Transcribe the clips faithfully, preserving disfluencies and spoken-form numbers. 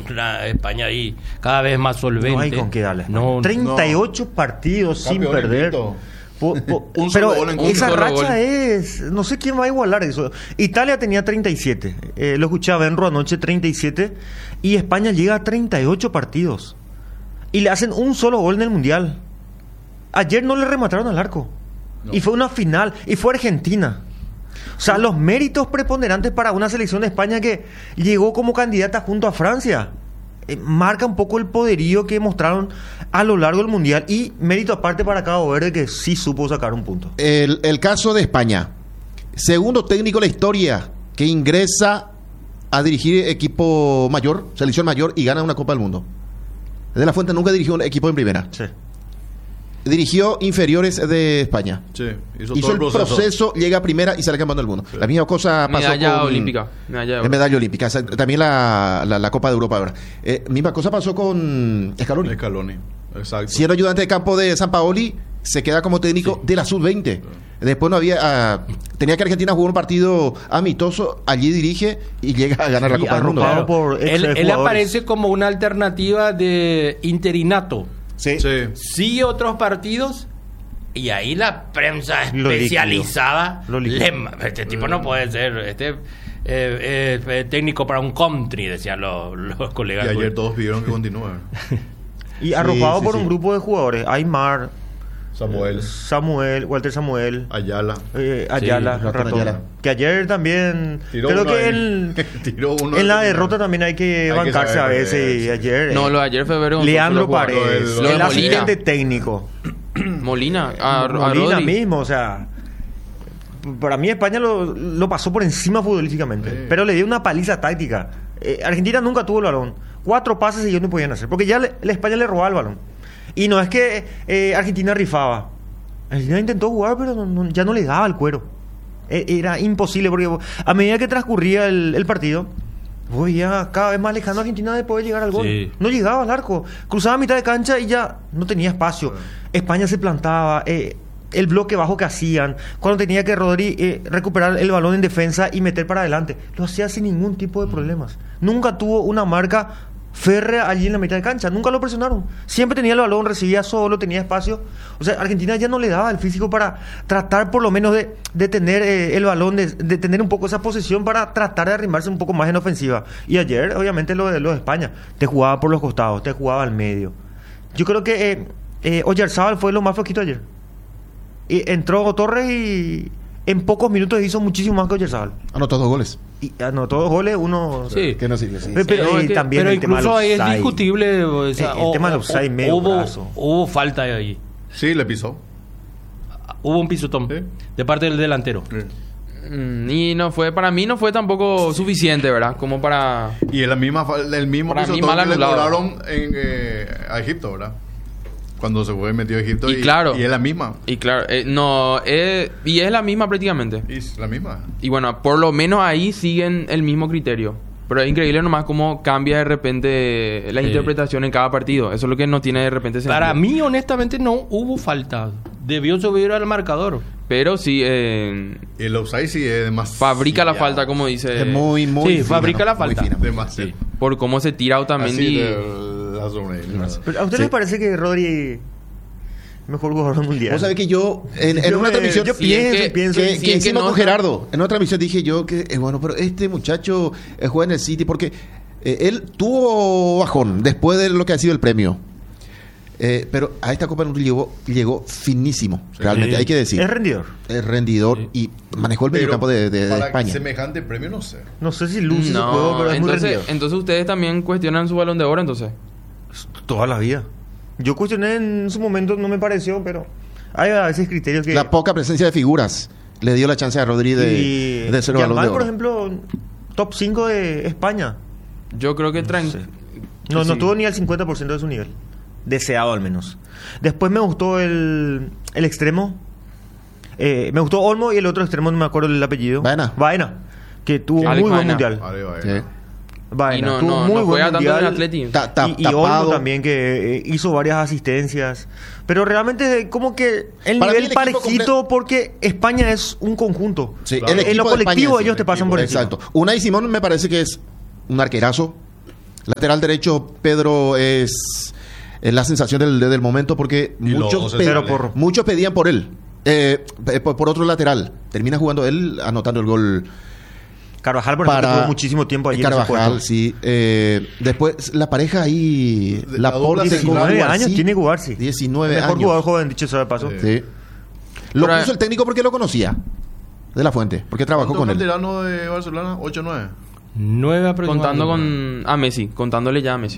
una España ahí cada vez más solvente. No hay con qué darle. No, treinta y ocho no. partidos Campeón sin perder. Po, po, un pero gol en esa racha gol. Es... No sé quién va a igualar eso. Italia tenía treinta y siete. Eh, lo escuchaba Benro anoche, treinta y siete. Y España llega a treinta y ocho partidos. Y le hacen un solo gol en el Mundial. Ayer no le remataron al arco. No. Y fue una final. Y fue Argentina. O sea, los méritos preponderantes para una selección de España que llegó como candidata junto a Francia. Eh, marca un poco el poderío que mostraron a lo largo del Mundial. Y mérito aparte para Cabo Verde, que sí supo sacar un punto. El, el caso de España. Segundo técnico de la historia que ingresa a dirigir equipo mayor, selección mayor, y gana una Copa del Mundo. De la Fuente nunca dirigió un equipo en primera. Sí. Dirigió inferiores de España. Sí, hizo, hizo todo el proceso. proceso, llega a primera y sale campeón del mundo. Sí. La misma cosa pasó medalla con... Olímpica. Medalla olímpica. Medalla olímpica. También la, la, la Copa de Europa ahora. Eh, misma cosa pasó con Scaloni. Scaloni, exacto. Siendo ayudante de campo de Sampaoli, se queda como técnico sí. de la sub veinte. Sí. Después no había... Uh, tenía que Argentina jugar un partido amistoso, allí dirige y llega a ganar la y Copa del Mundo. Claro. Por él, él aparece como una alternativa de interinato. Sí. sí. Sigue otros partidos y ahí la prensa especializada lo le, este tipo no puede ser este eh, eh, eh, técnico para un country, decían los, los colegas. Y ayer todos pidieron que continúe. Y arropado sí, sí, por sí. un grupo de jugadores: Aymar, Samuel, eh, Samuel, Walter Samuel, Ayala, eh, Ayala, sí, Ratón, Ayala, que ayer también tiró creo que ahí. el, tiró uno en la derrota también hay que hay bancarse que a veces es, y ayer no, lo de ayer fue ver Leandro Paredes, el, el asistente técnico Molina, a, Molina a mismo, o sea, para mí España lo, lo pasó por encima futbolísticamente, sí. pero le dio una paliza táctica. eh, Argentina nunca tuvo el balón, cuatro pases y ellos no podían hacer, porque ya le, la España le robaba el balón. Y no es que eh, Argentina rifaba. Argentina intentó jugar, pero no, no, ya no le daba el cuero. E- era imposible, porque a medida que transcurría el, el partido, voy ya cada vez más lejano a Argentina de poder llegar al gol. Sí. No llegaba al arco. Cruzaba a mitad de cancha y ya no tenía espacio. Sí. España se plantaba. Eh, el bloque bajo que hacían, cuando tenía que Rodri eh, recuperar el balón en defensa y meter para adelante, lo hacía sin ningún tipo de problemas. Nunca tuvo una marca férrea allí en la mitad de cancha, nunca lo presionaron, siempre tenía el balón, recibía solo, tenía espacio. O sea, Argentina ya no le daba el físico para tratar por lo menos de, de tener eh, el balón, de, de tener un poco esa posesión para tratar de arrimarse un poco más en ofensiva. Y ayer, obviamente, lo de, lo de España, te jugaba por los costados, te jugaba al medio. Yo creo que eh, eh, Oyarzábal fue lo más flojito ayer. Y entró Torres y en pocos minutos hizo muchísimo más que Oyarzábal. Anotó dos goles. Y anotó dos goles, uno... Sí. Que no sirve, sí. Pero, pero, no, eh, que, también pero el tema incluso ahí es offside. discutible. O sea, el, el o, tema del offside medio hubo, brazo. Hubo falta ahí. Sí, le pisó. Hubo un pisotón ¿Sí? de parte del delantero. Sí. Mm, y no fue, para mí no fue tampoco suficiente, ¿verdad? Como para... Y es la misma, el mismo Para mí, pisotón mal que le anulado. cobraron en, eh, a Egipto, ¿verdad? Cuando se fue metido a Egipto. Y, y claro. Y es la misma. Y claro, eh, no, eh, y es la misma prácticamente. Y es la misma. Y bueno, por lo menos ahí siguen el mismo criterio. Pero es increíble nomás cómo cambia de repente la Sí. interpretación en cada partido. Eso es lo que no tiene de repente sentido. Para mí, honestamente, no hubo falta. Debió subir al marcador. Pero sí, eh, Y el offside sí es demasiado. fabrica la falta, como dice. Es muy, muy Sí, fina, fabrica ¿no? la Muy falta. fina. Demasiado. Sí. Por cómo se tira Otamendi. Así de la zona. Pero, ¿a usted Sí. les parece que Rodri mejor jugador mundial? Vos sabés que yo, en, en Yo una me- transmisión, yo Sí, pienso es que- y pienso que, y que sí, es que hicimos no- con Gerardo, en otra transmisión dije yo que, eh, bueno, pero este muchacho eh, juega en el City porque eh, él tuvo bajón después de lo que ha sido el premio. Eh, pero a esta Copa del Mundo llegó, llegó finísimo, realmente, Sí. hay que decir. es rendidor. Es rendidor Sí. y manejó el Pero mediocampo de, de, de para España. semejante premio, no sé. No sé si luce No, su juego, pero es muy entonces, rendidor. entonces ustedes también cuestionan su balón de oro, entonces. Toda la vida. Yo cuestioné en su momento, no me pareció, pero hay a veces criterios que... La poca presencia de figuras le dio la chance a Rodri de, y de ser el balón Yamal, de por oro. ejemplo, top cinco de España. Yo creo que tran- sé. No, Sí. no tuvo ni el cincuenta por ciento de su nivel. Deseado al menos. Después me gustó el, el extremo. Eh, me gustó Olmo y el otro extremo, no me acuerdo el apellido. Baena. Baena. Que tuvo Sí, muy Alex buen Baena. mundial. Vale, vale. Sí. Baena, Y no, tuvo no, muy no buen juega tanto en el mundial. Atleti. Ta- ta- Y, y Olmo tapado. también, que eh, hizo varias asistencias. Pero realmente como que el Para mí nivel el equipo parejito, comple- porque España es un conjunto. Sí, Claro. el En equipo lo de España colectivo es- ellos te pasan por encima. Exacto. Unai Simón me parece que es un arquerazo. Lateral derecho, Pedro es, es la sensación del, del momento porque Y luego muchos, se pe- sale. Porro. muchos pedían por él. Eh, por, por otro lateral. Termina jugando él, anotando el gol Carvajal, por ejemplo, para tuvo muchísimo tiempo allí en ese Carvajal, puesto. sí. Eh, después, la pareja ahí, De- la la dupla Porte central. con diecinueve Guarci. años tiene Guarci. diecinueve Mejor años. jugador joven, dicho sea de paso. Sí. Sí. Lo Pero- puso el técnico porque lo conocía. De la Fuente, porque trabajó ¿Cuántos con él. canteranos de Barcelona? ¿ocho nueve? Nueve aproximadamente. Contando con a Messi, contándole ya a Messi.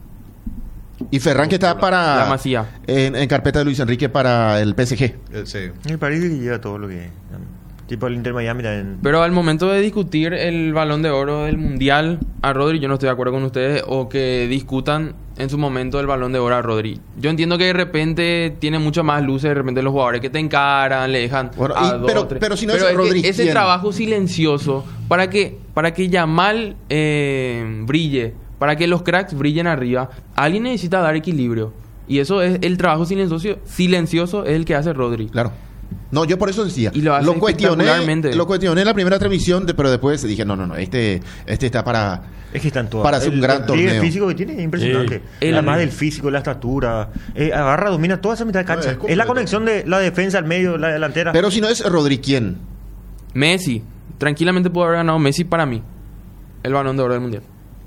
Y Ferran que está para La Masía. en, en carpeta de Luis Enrique para el P S G. Eh, sí. Me parece que lleva todo lo que... Tipo el Inter Miami también. Pero al momento de discutir el Balón de Oro del Mundial a Rodri, yo no estoy de acuerdo con ustedes, o que discutan en su momento el Balón de Oro a Rodri. Yo entiendo que de repente tiene muchas más luces, de repente los jugadores que te encaran, le dejan Bueno, a y- dos, pero- tres. pero si no es que Rodri, ese ¿quién? trabajo silencioso para que para que Yamal eh, brille, para que los cracks brillen arriba, alguien necesita dar equilibrio. Y eso es el trabajo silencioso, silencioso es el que hace Rodri. Claro. No, yo por eso decía. Y lo hace cuestioné, espectacularmente. lo cuestioné en la primera transmisión, de- pero después dije, no, no, no, este, este está para... Es que están todos. Para hacer un gran pliegue torneo. físico que tiene es impresionante. Sí. El- Además del físico, la estatura. Eh, agarra, domina toda esa mitad de cancha. No, es es, completo. la conexión de la defensa al medio, la delantera. Pero si no es Rodri, ¿quién? Messi, tranquilamente pudo haber ganado Messi para mí el Balón de Oro del Mundial.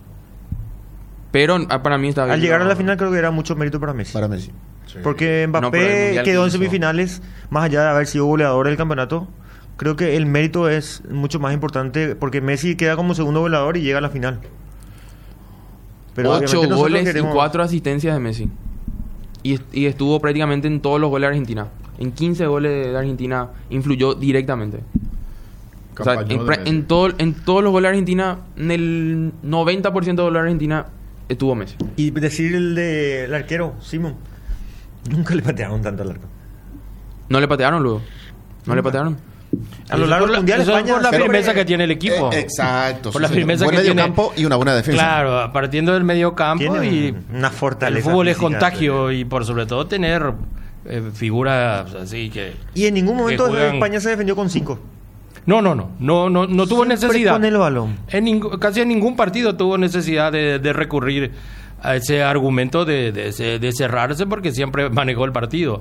Pero ah, para mí está bien. al llegar a no- la final creo que era mucho mérito para Messi. Para Messi. Sí. Porque No, pero el Mbappé Mundial quedó en hizo- semifinales, más allá de haber sido goleador del campeonato. Creo que el mérito es mucho más importante porque Messi queda como segundo goleador y llega a la final. Ocho obviamente nosotros goles queremos- y cuatro asistencias de Messi. Y, est- y estuvo prácticamente en todos los goles de Argentina. En quince goles de Argentina influyó directamente. O sea, Campañón en, de pra- Messi. en todo, en todos los goles de Argentina, en el noventa por ciento de goles de Argentina, estuvo Messi. Y decir el del arquero, Simon. Nunca le patearon tanto al arco. No le patearon luego. No le patearon. A lo Eso largo por del la- Mundial eso es España por la siempre- firmeza que tiene el equipo. Eh, exacto. Por la sí, señor. firmeza Buen que medio tiene. campo y una buena defensa. Claro, partiendo del medio campo Tiene y un- una fortaleza el fútbol es física, contagio sí. y por sobre todo tener eh, figuras así que Y en ningún momento que juegan- España se defendió con cinco. no no no no no no tuvo Siempre necesidad con el balón. en ningú- casi en ningún partido tuvo necesidad de, de recurrir a ese argumento de, de, ese- de cerrarse porque siempre manejó el partido.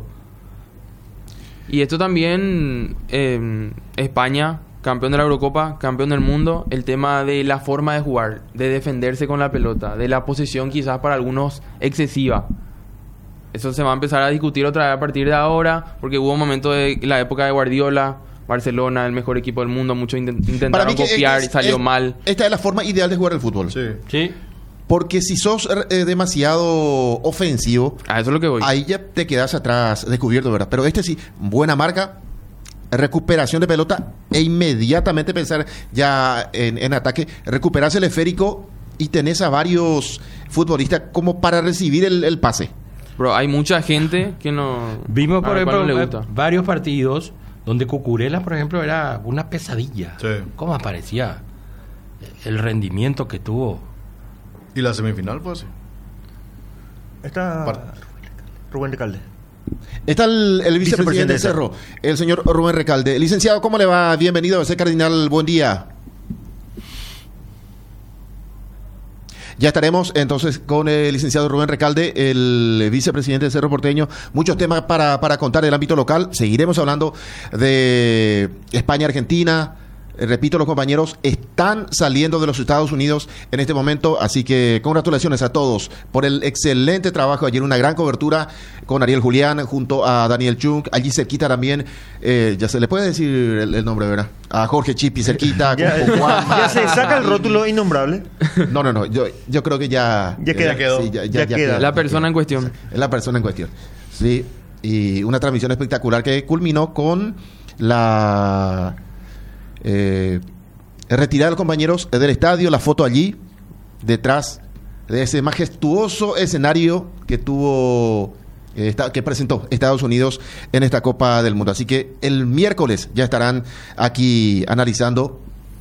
Y esto también, eh, España, campeón de la Eurocopa, campeón del mundo, el tema de la forma de jugar, de defenderse con la pelota, de la posesión quizás para algunos excesiva. Eso se va a empezar a discutir otra vez a partir de ahora, porque hubo un momento de la época de Guardiola, Barcelona, el mejor equipo del mundo, muchos intent- Para intentaron mí que copiar es- y salió es- mal. Esta es la forma ideal de jugar el fútbol. Sí. Sí. Porque si sos eh, demasiado ofensivo, A eso es lo que voy. ahí ya te quedas atrás descubierto, ¿verdad? Pero este sí, buena marca, recuperación de pelota e inmediatamente pensar ya en, en ataque, recuperarse el esférico y tenés a varios futbolistas como para recibir el, el pase. Pero hay mucha gente que no... Vimos, a por la cual ejemplo, no le eh, gusta. varios partidos donde Cucurella, por ejemplo, era una pesadilla. Sí. ¿Cómo aparecía el rendimiento que tuvo? Y la semifinal fue así. Está Par- Rubén Recalde. Está el, el vicepresidente Vicepresidente del Cerro, el señor Rubén Recalde. Licenciado, ¿cómo le va? Bienvenido a ese Cardinal, buen día. Ya estaremos entonces con el licenciado Rubén Recalde, el vicepresidente del Cerro Porteño. Muchos temas para, para contar del ámbito local. Seguiremos hablando de España-Argentina. Eh, Repito, los compañeros están saliendo de los Estados Unidos en este momento, así que congratulaciones a todos por el excelente trabajo. Ayer una gran cobertura con Ariel Julián junto a Daniel Chung. Allí cerquita también, eh, ya se le puede decir el, el nombre, ¿verdad? A Jorge Chipi cerquita. Ya, con Juan. ya se saca el rótulo innombrable. No, no, no. Yo, yo creo que ya... Ya queda. eh, quedó. sí, ya, Ya queda. La persona en cuestión. Es la persona en cuestión. Sí. Y una transmisión espectacular que culminó con la... Eh, retirada de los compañeros del estadio, la foto allí, detrás de ese majestuoso escenario que tuvo, eh, esta- que presentó Estados Unidos en esta Copa del Mundo. Así que el miércoles ya estarán aquí analizando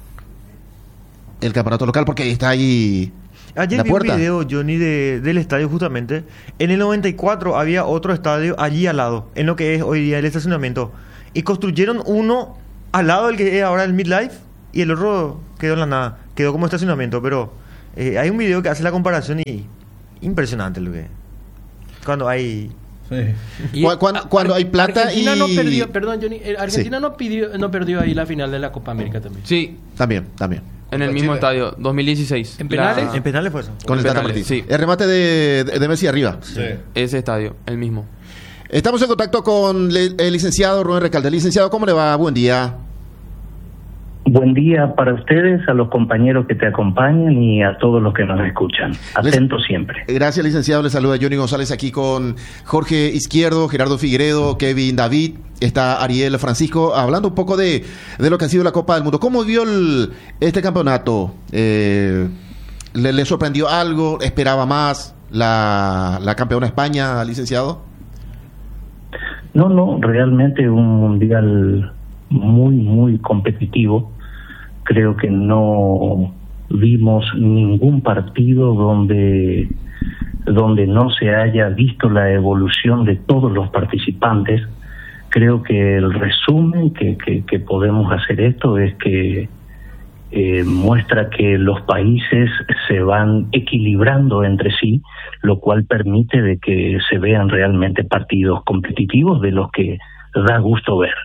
el campeonato local porque está ahí Ayer la vi puerta. un video, Johnny, de, del estadio justamente. En el noventa y cuatro había otro estadio allí al lado, en lo que es hoy día el estacionamiento. Y construyeron uno al lado del que es ahora el Midlife y el otro quedó en la nada. Quedó como estacionamiento, pero Eh, hay un video que hace la comparación y impresionante lo que cuando hay Sí. Y Cu- cuando- Ar- cuando hay plata Argentina y- no perdió, perdón, Johnny, eh, Argentina Sí. no, pidió, no perdió ahí la final de la Copa América también. Sí, También, también. en el Contra mismo Chile. estadio, dos mil dieciséis. ¿En penales? La- en penales fue eso. Con el En Tata penales, Martino. sí. El remate de, de, de Messi arriba. Sí. Ese estadio, el mismo. Estamos en contacto con le- el licenciado Rubén Recalde. Licenciado, ¿cómo le va? Buen día. Buen día para ustedes, a los compañeros que te acompañan y a todos los que nos escuchan. Atentos siempre. Gracias, licenciado. Le saluda Johnny González aquí con Jorge Izquierdo, Gerardo Figueredo, Kevin David, está Ariel Francisco, hablando un poco de, de lo que ha sido la Copa del Mundo. ¿Cómo vio el, este campeonato? Eh, ¿le, ¿Le sorprendió algo? ¿Esperaba más la, la campeona España, licenciado? No, no, realmente un mundial muy, muy competitivo. Creo que no vimos ningún partido donde, donde no se haya visto la evolución de todos los participantes. Creo que el resumen que, que, que podemos hacer esto es que eh, muestra que los países se van equilibrando entre sí, lo cual permite de que se vean realmente partidos competitivos de los que da gusto ver.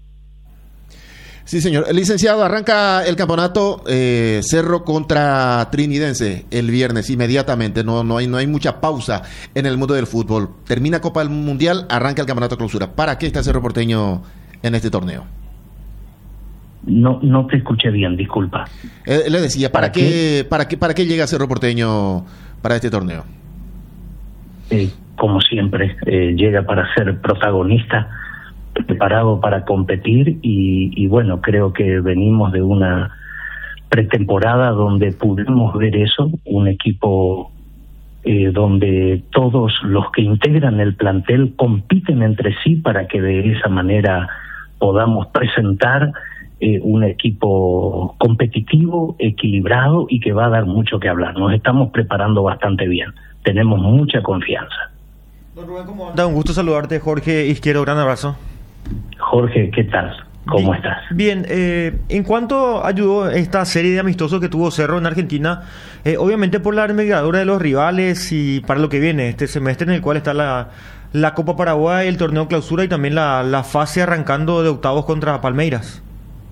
Sí, señor. Licenciado, arranca el campeonato eh, Cerro contra Trinidense el viernes inmediatamente. No, no hay, no hay mucha pausa en el mundo del fútbol. Termina Copa del Mundial, arranca el campeonato Clausura. ¿Para qué está Cerro Porteño en este torneo? No, no te escuché bien, disculpa. Eh, le decía, ¿para, ¿Para qué, qué? para qué, para qué llega Cerro Porteño para este torneo? Eh, como siempre, eh, llega para ser protagonista, preparado para competir y, y bueno, creo que venimos de una pretemporada donde pudimos ver eso, un equipo eh, donde todos los que integran el plantel compiten entre sí para que de esa manera podamos presentar eh, un equipo competitivo, equilibrado y que va a dar mucho que hablar. Nos estamos preparando bastante bien, tenemos mucha confianza. Don Rubén, ¿cómo anda? Un gusto saludarte, Jorge Izquierdo, gran abrazo. Jorge, ¿qué tal? ¿Cómo Bien, estás? Bien, eh, en cuanto ayudó esta serie de amistosos que tuvo Cerro en Argentina, eh, obviamente por la envergadura de los rivales y para lo que viene este semestre en el cual está la, la Copa Paraguay, el torneo Clausura y también la, la fase arrancando de octavos contra Palmeiras.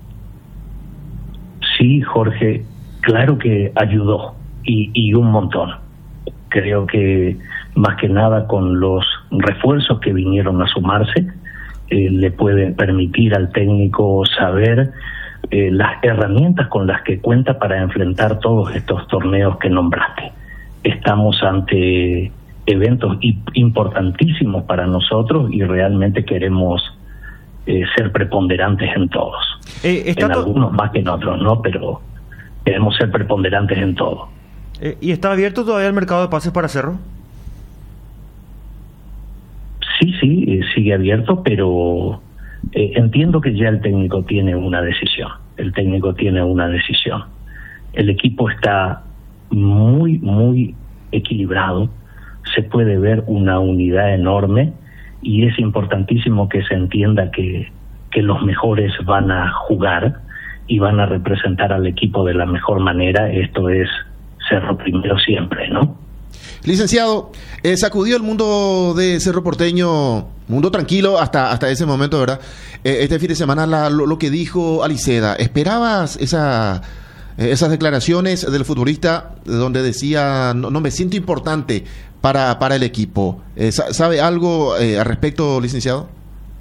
Sí, Jorge, claro que ayudó y, y un montón. Creo que más que nada con los refuerzos que vinieron a sumarse, eh, le puede permitir al técnico saber eh, las herramientas con las que cuenta para enfrentar todos estos torneos que nombraste. Estamos ante eventos importantísimos para nosotros y realmente queremos eh, ser preponderantes en todos. Eh, está En to- algunos más que en otros, ¿no? Pero queremos ser preponderantes en todo. eh, ¿Y está abierto todavía el mercado de pases para Cerro? Sí, sí, eh, sigue abierto, pero eh, entiendo que ya el técnico tiene una decisión. El técnico tiene una decisión. El equipo está muy, muy equilibrado. Se puede ver una unidad enorme y es importantísimo que se entienda que, que los mejores van a jugar y van a representar al equipo de la mejor manera. Esto es Cerro primero siempre, ¿no? Licenciado, eh, sacudió el mundo de Cerro Porteño, mundo tranquilo hasta, hasta ese momento, ¿verdad? Eh, este fin de semana la, lo, lo que dijo Aliceda, ¿esperabas esa, eh, esas declaraciones del futbolista donde decía, no, no me siento importante para, para el equipo? Eh, ¿Sabe algo eh, al respecto, licenciado?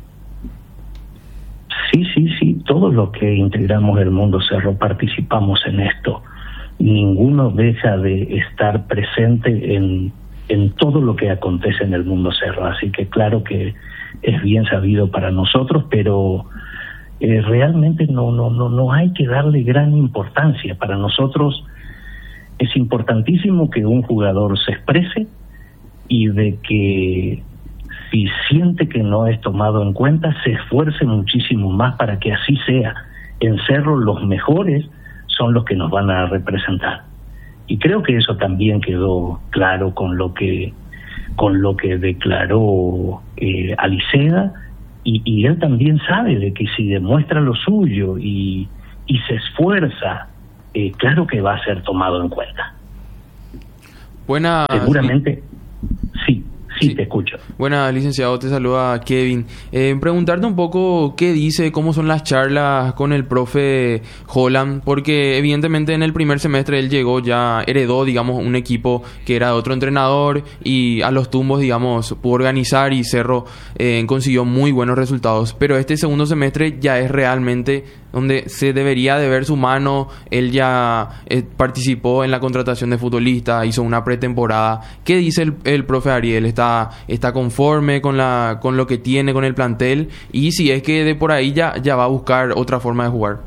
Sí, sí, sí, todos los que integramos el Mundo Cerro participamos en esto. Ninguno deja de estar presente en, en todo lo que acontece en el Mundo Cerro, así que claro que es bien sabido para nosotros, pero eh, realmente no, no, no, no hay que darle gran importancia. Para nosotros es importantísimo que un jugador se exprese y de que si siente que no es tomado en cuenta, se esfuerce muchísimo más para que así sea. En Cerro los mejores son los que nos van a representar. Y creo que eso también quedó claro con lo que con lo que declaró eh, Aliceda, y, y él también sabe de que si demuestra lo suyo y, y se esfuerza, eh, claro que va a ser tomado en cuenta. Buena. Seguramente, sí. Sí, Sí. te escucho. Buenas, licenciado, te saluda Kevin. Eh, preguntarte un poco qué dice, cómo son las charlas con el profe Holland, porque evidentemente en el primer semestre él llegó, ya heredó, digamos, un equipo que era de otro entrenador y a los tumbos, digamos, pudo organizar y Cerro eh, consiguió muy buenos resultados. Pero este segundo semestre ya es realmente donde se debería de ver su mano. Él ya eh, participó en la contratación de futbolistas, hizo una pretemporada. ¿Qué dice el, el profe Ariel? ¿Está, está conforme con la con lo que tiene, con el plantel? Y si es que de por ahí ya, ya va a buscar otra forma de jugar.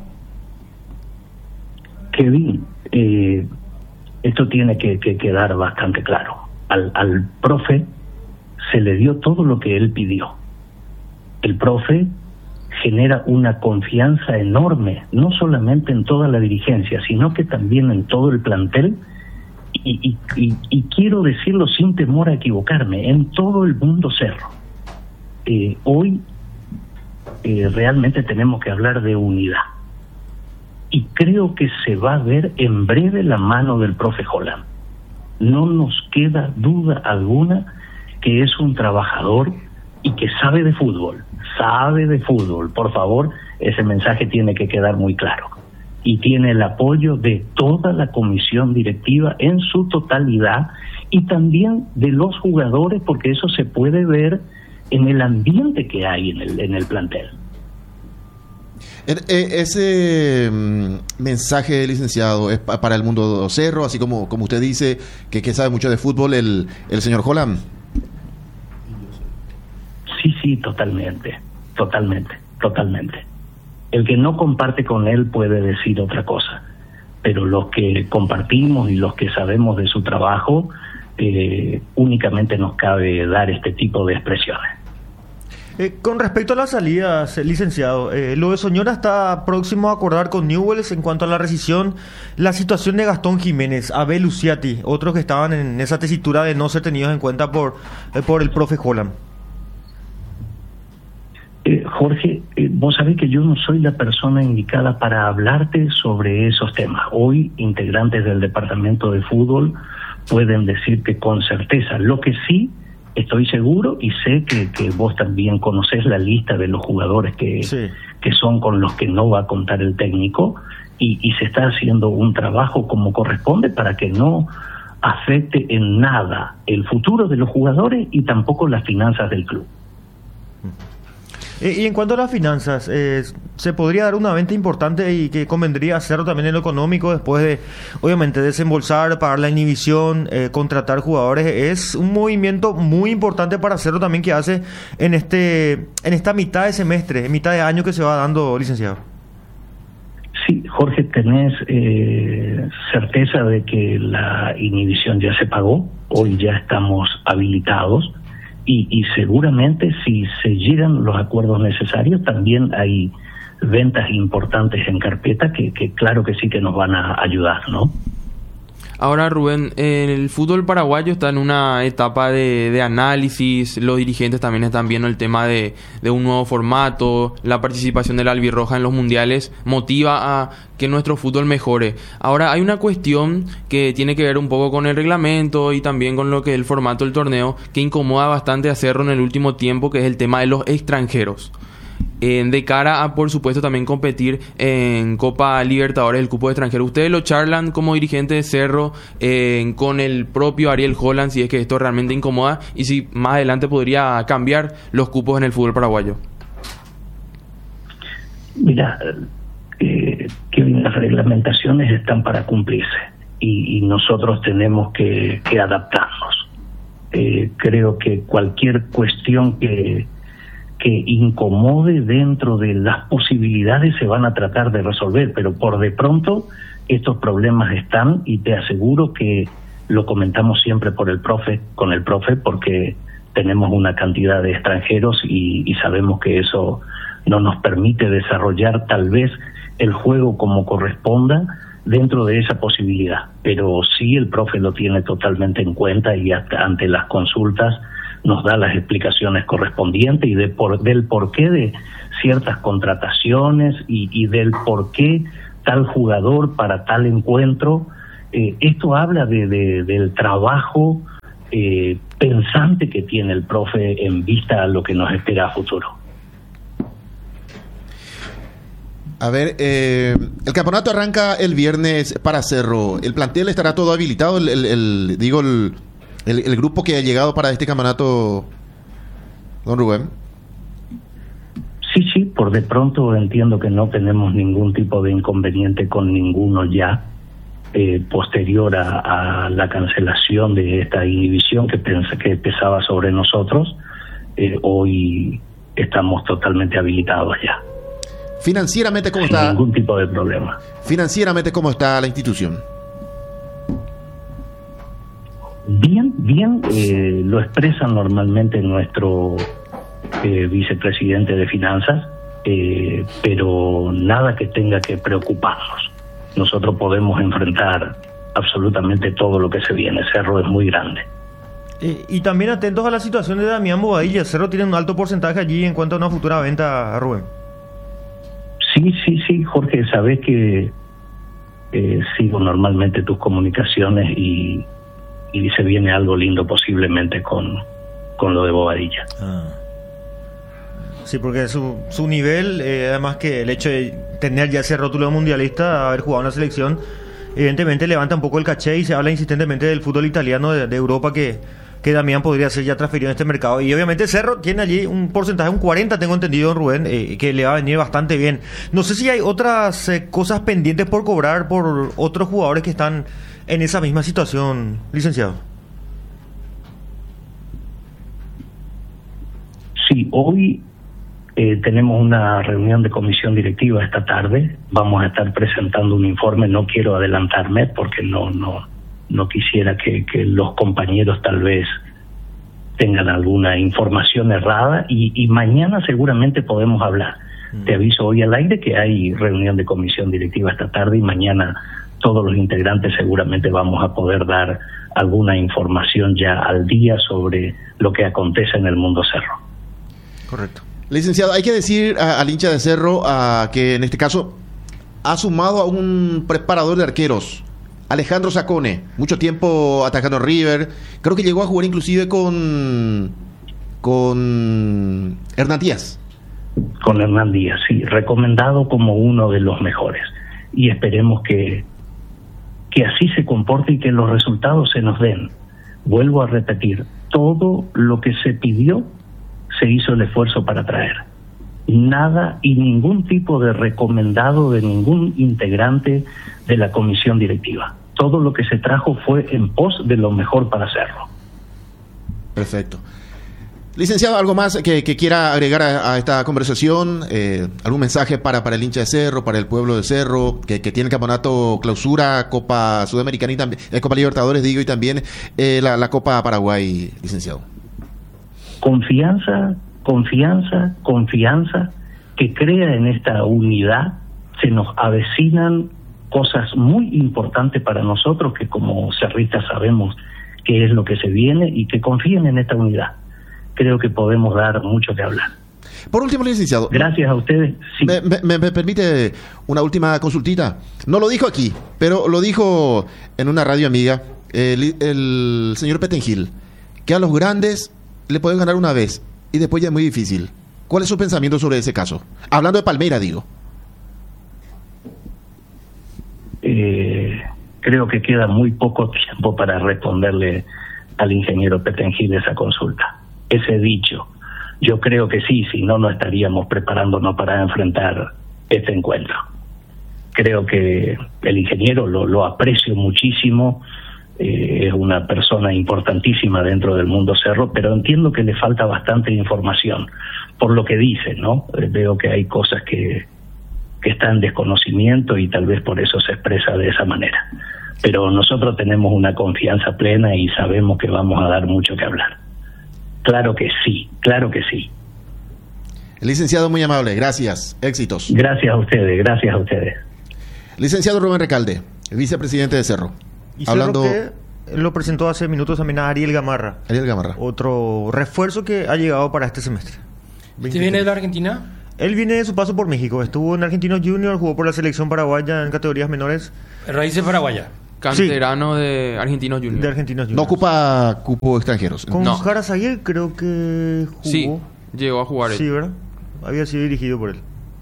Kevin, eh, esto tiene que, que quedar bastante claro. Al, al profe se le dio todo lo que él pidió. El profe genera una confianza enorme, no solamente en toda la dirigencia, sino que también en todo el plantel, y, y, y, y quiero decirlo sin temor a equivocarme, en todo el mundo Cerro. Eh, hoy eh, realmente tenemos que hablar de unidad, y creo que se va a ver en breve la mano del profe Holland. No nos queda duda alguna que es un trabajador y que sabe de fútbol, sabe de fútbol. Por favor, ese mensaje tiene que quedar muy claro. Y tiene el apoyo de toda la comisión directiva en su totalidad, y también de los jugadores, porque eso se puede ver en el ambiente que hay en el, en el plantel. Ese mm, mensaje, licenciado, es pa- para el mundo Cerro, así como, como usted dice, que, que sabe mucho de fútbol, el, el señor Holland. Sí, sí, totalmente, totalmente, totalmente. El que no comparte con él puede decir otra cosa, pero los que compartimos y los que sabemos de su trabajo, eh, únicamente nos cabe dar este tipo de expresiones. Eh, con respecto a las salidas, eh, licenciado, eh, lo de Soñora está próximo a acordar con Newell's en cuanto a la rescisión. La situación de Gastón Jiménez, Abel Luciati, otros que estaban en esa tesitura de no ser tenidos en cuenta por, eh, por el profe Holland. Eh, Jorge, eh, vos sabés que yo no soy la persona indicada para hablarte sobre esos temas. Hoy, integrantes del departamento de fútbol pueden decirte con certeza. Lo que sí estoy seguro, y sé que, que vos también conocés la lista de los jugadores que, Sí. que son con los que no va a contar el técnico, y, y se está haciendo un trabajo como corresponde para que no afecte en nada el futuro de los jugadores y tampoco las finanzas del club. Eh, y en cuanto a las finanzas, eh, ¿se podría dar una venta importante y que convendría hacerlo también en lo económico después de, obviamente, desembolsar, pagar la inhibición, eh, contratar jugadores? Es un movimiento muy importante para hacerlo también que hace en este en esta mitad de semestre, en mitad de año que se va dando, licenciado. Sí, Jorge, ¿tenés eh, certeza de que la inhibición ya se pagó? Hoy ya estamos habilitados. Y, y seguramente si se llegan los acuerdos necesarios, también hay ventas importantes en carpeta que, que claro que sí que nos van a ayudar, ¿no? Ahora, Rubén, el fútbol paraguayo está en una etapa de, de análisis. Los dirigentes también están viendo el tema de, de un nuevo formato. La participación del albirroja en los mundiales motiva a que nuestro fútbol mejore. Ahora, hay una cuestión que tiene que ver un poco con el reglamento y también con lo que es el formato del torneo, que incomoda bastante a Cerro en el último tiempo, que es el tema de los extranjeros. Eh, de cara a, por supuesto, también competir en Copa Libertadores, el cupo de extranjeros. Ustedes lo charlan como dirigente de Cerro eh, con el propio Ariel Holland, si es que esto realmente incomoda y si más adelante podría cambiar los cupos en el fútbol paraguayo. Mira, eh, que las reglamentaciones están para cumplirse y, y nosotros tenemos que, que adaptarnos. Eh, creo que cualquier cuestión que que incomode dentro de las posibilidades se van a tratar de resolver, pero por de pronto estos problemas están, y te aseguro que lo comentamos siempre por el profe, con el profe, porque tenemos una cantidad de extranjeros y, y sabemos que eso no nos permite desarrollar tal vez el juego como corresponda dentro de esa posibilidad, pero sí el profe lo tiene totalmente en cuenta y hasta ante las consultas nos da las explicaciones correspondientes y de por, del porqué de ciertas contrataciones y, y del porqué tal jugador para tal encuentro Eh, esto habla de, de, del trabajo eh, pensante que tiene el profe en vista a lo que nos espera a futuro. A ver, eh, el campeonato arranca el viernes para Cerro. ¿El plantel estará todo habilitado? El, el, el digo, el, el, el grupo que ha llegado para este campeonato, don Rubén. Sí, sí, por de pronto entiendo que no tenemos ningún tipo de inconveniente con ninguno ya, eh, posterior a, a la cancelación de esta inhibición que, pens- que pesaba sobre nosotros. Eh, hoy estamos totalmente habilitados ya. Financieramente, ¿cómo Sin está? ningún tipo de problema. Financieramente, ¿cómo está la institución? Bien, bien, eh, lo expresa normalmente nuestro eh, vicepresidente de Finanzas, eh, pero nada que tenga que preocuparnos. Nosotros podemos enfrentar absolutamente todo lo que se viene. Cerro es muy grande. Eh, y también atentos a la situación de Damián Bobadilla. Cerro tiene un alto porcentaje allí en cuanto a una futura venta, Rubén. Sí, sí, sí, Jorge, sabes que eh, sigo normalmente tus comunicaciones y, y se viene algo lindo posiblemente con, con lo de Bobadilla. Ah. Sí, porque su, su nivel, eh, además que el hecho de tener ya ese rótulo de mundialista, haber jugado en la selección, evidentemente levanta un poco el caché y se habla insistentemente del fútbol italiano de, de Europa que, que Damián podría ser ya transferido en este mercado. Y obviamente Cerro tiene allí un porcentaje, un cuarenta tengo entendido, don Rubén, eh, que le va a venir bastante bien. No sé si hay otras eh, cosas pendientes por cobrar por otros jugadores que están en esa misma situación, licenciado. Sí, hoy eh, tenemos una reunión de comisión directiva esta tarde. Vamos a estar presentando un informe. No quiero adelantarme porque no no no quisiera que, que los compañeros tal vez tengan alguna información errada y, y mañana seguramente podemos hablar. Mm. Te aviso hoy al aire que hay reunión de comisión directiva esta tarde y mañana todos los integrantes seguramente vamos a poder dar alguna información ya al día sobre lo que acontece en el mundo Cerro. Correcto. Licenciado, hay que decir a- al hincha de Cerro a, que en este caso ha sumado a un preparador de arqueros, Alejandro Sacone, mucho tiempo atacando a River, creo que llegó a jugar inclusive con con Hernán Díaz. Con Hernán Díaz, sí, recomendado como uno de los mejores. Y esperemos que, que así se comporte y que los resultados se nos den. Vuelvo a repetir, todo lo que se pidió se hizo el esfuerzo para traer. Nada y ningún tipo de recomendado de ningún integrante de la comisión directiva. Todo lo que se trajo fue en pos de lo mejor para hacerlo. Perfecto. Licenciado, ¿algo más que, que quiera agregar a, a esta conversación? Eh, ¿Algún mensaje para, para el hincha de Cerro, para el pueblo de Cerro, que, que tiene el campeonato clausura, Copa Sudamericana y también, eh, Copa Libertadores, digo, y también eh, la, la Copa Paraguay, licenciado? Confianza, confianza, confianza, que crea en esta unidad. Se nos avecinan cosas muy importantes para nosotros, que como cerristas sabemos qué es lo que se viene, y que confíen en esta unidad. Creo que podemos dar mucho que hablar. Por último, licenciado. Gracias a ustedes. Sí. Me, me, me permite una última consultita. No lo dijo aquí, pero lo dijo en una radio amiga el, el señor Petengil, que a los grandes le pueden ganar una vez y después ya es muy difícil. ¿Cuál es su pensamiento sobre ese caso? Hablando de Palmeira, digo. Eh, creo que queda muy poco tiempo para responderle al ingeniero Petengil esa consulta. Ese dicho, yo creo que sí, si no, no estaríamos preparándonos para enfrentar este encuentro. Creo que el ingeniero lo, lo aprecio muchísimo, eh, es una persona importantísima dentro del mundo Cerro, pero entiendo que le falta bastante información por lo que dice, ¿no? Eh, veo que hay cosas que, que están en desconocimiento y tal vez por eso se expresa de esa manera. Pero nosotros tenemos una confianza plena y sabemos que vamos a dar mucho que hablar. Claro que sí, claro que sí. Licenciado, muy amable, gracias, éxitos. Gracias a ustedes, gracias a ustedes. Licenciado Rubén Recalde, vicepresidente de Cerro. Y Hablando... Cerro que lo presentó hace minutos también a Ariel Gamarra. Ariel Gamarra. Otro refuerzo que ha llegado para este semestre. ¿Usted viene de la Argentina? Él viene de su paso por México. Estuvo en Argentinos Juniors, jugó por la selección paraguaya en categorías menores. Raíces paraguayas. Canterano de Argentinos Juniors. De Argentinos No Juniors. ocupa cupo extranjeros. Con No. Jarazaguer creo que jugó. Sí, llegó a jugar Sí, él. ¿verdad? Había sido dirigido por él.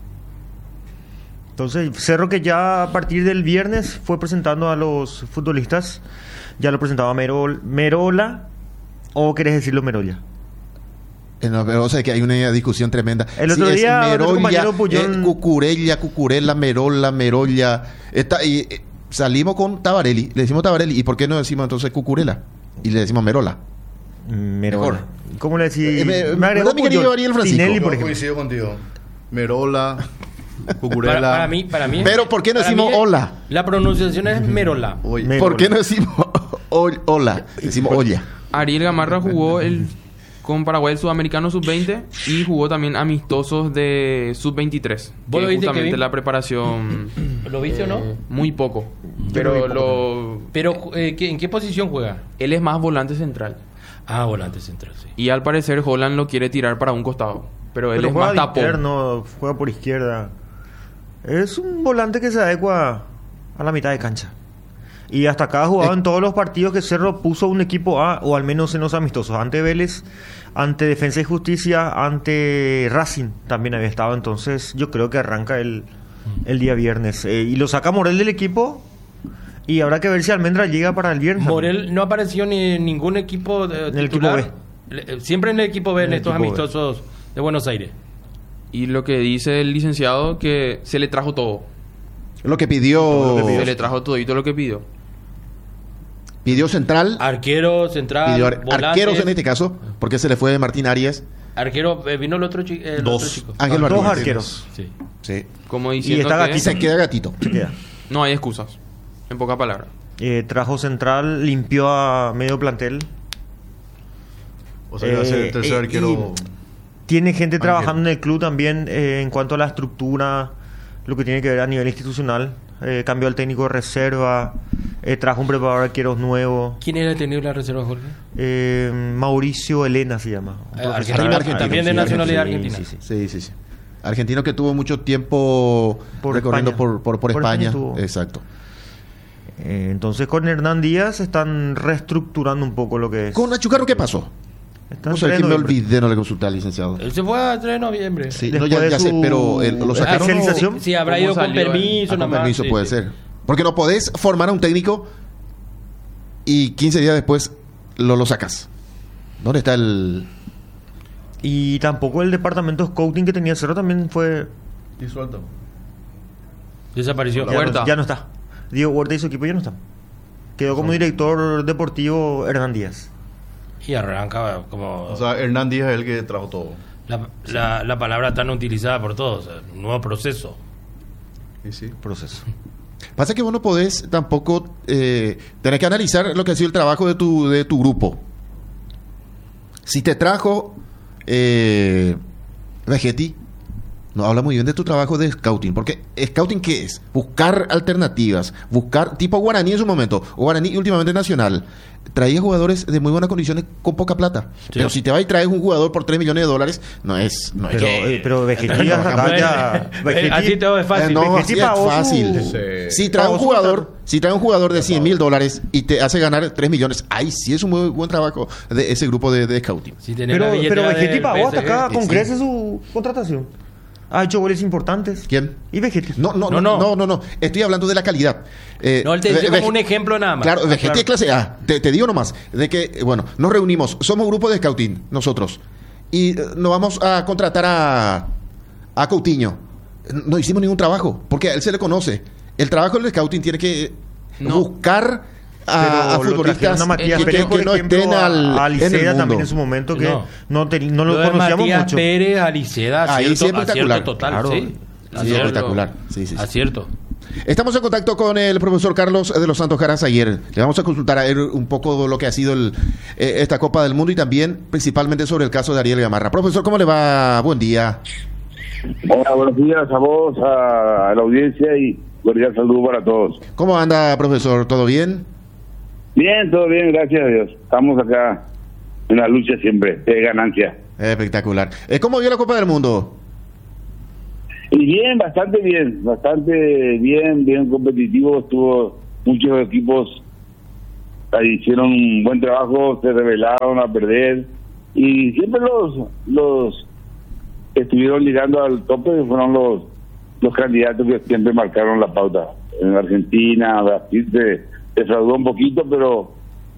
Entonces, Cerro, que ya a partir del viernes fue presentando a los futbolistas, ya lo presentaba Merol, Merola, o querés decirlo Merolla. Eh, no, pero o sea que hay una discusión tremenda. El otro Si es día, nuestro Merolla, compañero Puyol- eh, Cucurella, Cucurella, Merola, Merolla. Está, y, eh, salimos con Tabarelli. Le decimos Tabarelli. ¿Y por qué no decimos entonces Cucurella? Y le decimos Merola. Merola. Mejor. ¿Cómo le decís? Eh, me- Me agregó ¿verdad, mi querido Puyol. Ariel Francisco? Tinelli, por Yo ejemplo. coincido contigo. Merola, Cucurella. Para, para mí, para mí. Pero ¿por qué no para decimos mí es- hola? La pronunciación es Merola. Oye, Me- ¿Por qué no decimos o- hola? Decimos olla. Ariel Gamarra jugó el con Paraguay el Sudamericano sub veinte y jugó también amistosos de sub veintitrés. ¿Vos Que lo es viste, justamente Kevin? la preparación. ¿Lo viste o no? eh, Muy poco. Yo Pero lo vi poco lo, Pero, eh, ¿qué- ¿en qué posición juega? él es más volante central. Ah, volante central, sí. Y al parecer Holland lo quiere tirar para un costado. Pero él Pero es juega más de tapón. interno, juega por izquierda. Es un volante que se adecua a la mitad de cancha. Y hasta acá ha jugado Eh. en todos los partidos que Cerro puso un equipo A, o al menos en los amistosos. Ante Vélez, ante Defensa y Justicia, ante Racing también había estado. Entonces yo creo que arranca el, el día viernes. Eh, y lo saca Morel del equipo. Y habrá que ver si Almendra llega para el viernes. Morel no apareció ni en ningún equipo de, En el titular. equipo Le- eh, Siempre en el equipo B, en, En el estos equipo B. amistosos de Buenos Aires. Y lo que dice el licenciado que se le trajo todo. Lo que pidió. Todo lo que Se pidió. le trajo todo y todo lo que pidió. Pidió central. Arquero, central, Pidió ar- volantes. arqueros en este caso. Porque se le fue Martín Arias. Arquero, eh, vino el otro, chi- el Dos. otro chico. Ángel Dos Martínez. arqueros. Sí. Sí. Como diciendo está que Gatito. Se queda gatito. Se queda. no hay excusas. En pocas palabras. Eh, trajo central, limpió a medio plantel. o sea, que va a ser Eh, el tercer eh, arquero. Tiene gente Ángel. trabajando en el club también eh, en cuanto a la estructura, lo que tiene que ver a nivel institucional. Eh, cambió al técnico de reserva, eh, trajo un preparador de arqueros nuevo. ¿Quién era el tenido de la reserva, Jorge? Eh, Mauricio Elena se llama. Un Eh, profesor. argentino, argentino, también de sí, nacionalidad sí, argentina. sí, sí. Sí, sí, sí. Argentino que tuvo mucho tiempo Por recorriendo España. por, por, por Por España. España estuvo. Exacto. Eh, entonces con Hernán Díaz están reestructurando un poco lo que es. ¿Con Achucarro qué pasó? Están No sé, que me noviembre. olvidé, no le consulté al licenciado. Él se fue a tres de noviembre. Sí, Después no, ya, de ya sé, su pero eh, lo sacaron. especialización. Si, si habrá ¿Cómo ido con salió, eh? permiso, Ah, nada con más. permiso Sí, puede sí. ser. Porque no podés formar a un técnico y quince días después lo, lo sacas. ¿Dónde está el...? Y tampoco el departamento scouting que tenía Cerro también fue. Disuelto. Desapareció. Ya no, Huerta. ya no está. Diego Huerta y su equipo ya no está. Quedó como director deportivo Hernán Díaz. Y arranca como O sea, Hernán Díaz es el que trajo todo. la, la, la palabra tan utilizada por todos. eh, Un nuevo proceso. Y sí. Proceso. Pasa que vos no podés tampoco... Eh, tenés que analizar lo que ha sido el trabajo de tu, de tu grupo. Si te trajo eh, Vegetti, no habla muy bien de tu trabajo de scouting. Porque scouting, ¿qué es? Buscar alternativas. Buscar, tipo Guaraní en su momento. O Guaraní últimamente Nacional. Traía jugadores de muy buenas condiciones con poca plata. Pero si te vas y traes un jugador por tres millones de dólares, no es... No es Pero, que- eh, pero Vegetti hasta acá ya. Eh, Así todo es fácil. Eh, no, Vegetti así es pagó su- fácil. Sí. Si trae un Pagó su jugador, contrato. si trae un jugador de cien mil dólares y te hace ganar tres millones, ahí sí es un muy buen trabajo de ese grupo de, de scouting. Si tenés Pero, la billetera pero Vegetti del pagó hasta P S G. acá Sí, con sí. creces su contratación. Ha hecho goles importantes. ¿Quién? Y Vegetti. No, no, no, No, no, no. no, no. Estoy hablando de la calidad. Eh, No, él te Ve- dice como Vege- un ejemplo nada más. Claro, Ah, Vegetti claro. es clase A. Te, te digo nomás, de que, eh, bueno, nos reunimos, somos grupo de scouting, nosotros, y eh, nos vamos a contratar a, a Coutinho. No hicimos ningún trabajo, porque a él se le conoce. El trabajo del scouting tiene que No. buscar a, Pero a lo futbolistas trajeron a Matías que, Pérez, que por no ejemplo, estén al, a en el Aliceda mundo. también en su momento que No. no, te- no lo, Lo de conocíamos Matías mucho. Pérez, Aliceda, Ahí acierto, sí, espectacular. acierto total, Claro. sí. Sí, Acierto. espectacular. Sí, sí, sí. Acierto. Estamos en contacto con el profesor Carlos de los Santos Jaras ayer. Le vamos a consultar a él un poco de lo que ha sido el, eh, esta Copa del Mundo y también principalmente sobre el caso de Ariel Gamarra. Profesor, ¿cómo le va? Buen día. Hola, buenos días a vos, a, a la audiencia y cordial saludo para todos. ¿Cómo anda, profesor? ¿Todo bien? Bien, todo bien, gracias a Dios. Estamos acá en la lucha siempre, de ganancia. Espectacular. Eh, ¿Cómo vio la Copa del Mundo? Y bien, bastante bien, bastante bien, bien competitivo estuvo muchos equipos ahí hicieron un buen trabajo, se rebelaron a perder y siempre los los estuvieron llegando al tope, fueron los los candidatos que siempre marcaron la pauta. En Argentina, Brasil se defraudó un poquito, pero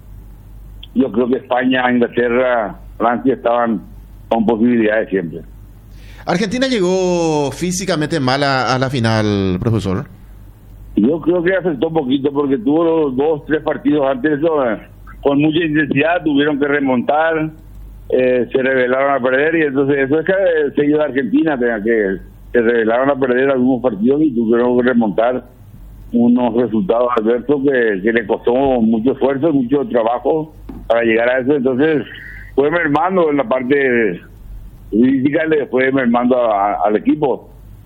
yo creo que España, Inglaterra, Francia estaban con posibilidades siempre. Argentina llegó físicamente mal a, a la final, profesor. Yo creo que afectó un poquito porque tuvo los dos, tres partidos antes, eso, eh, con mucha intensidad, tuvieron que remontar, eh, se rebelaron a perder y entonces eso es que el sello de Argentina, tenga que se rebelaron a perder algunos partidos y tuvieron que remontar unos resultados adversos que, que le costó mucho esfuerzo, mucho trabajo para llegar a eso. Entonces fue mermando en la parte física, le fue mermando a, a, al equipo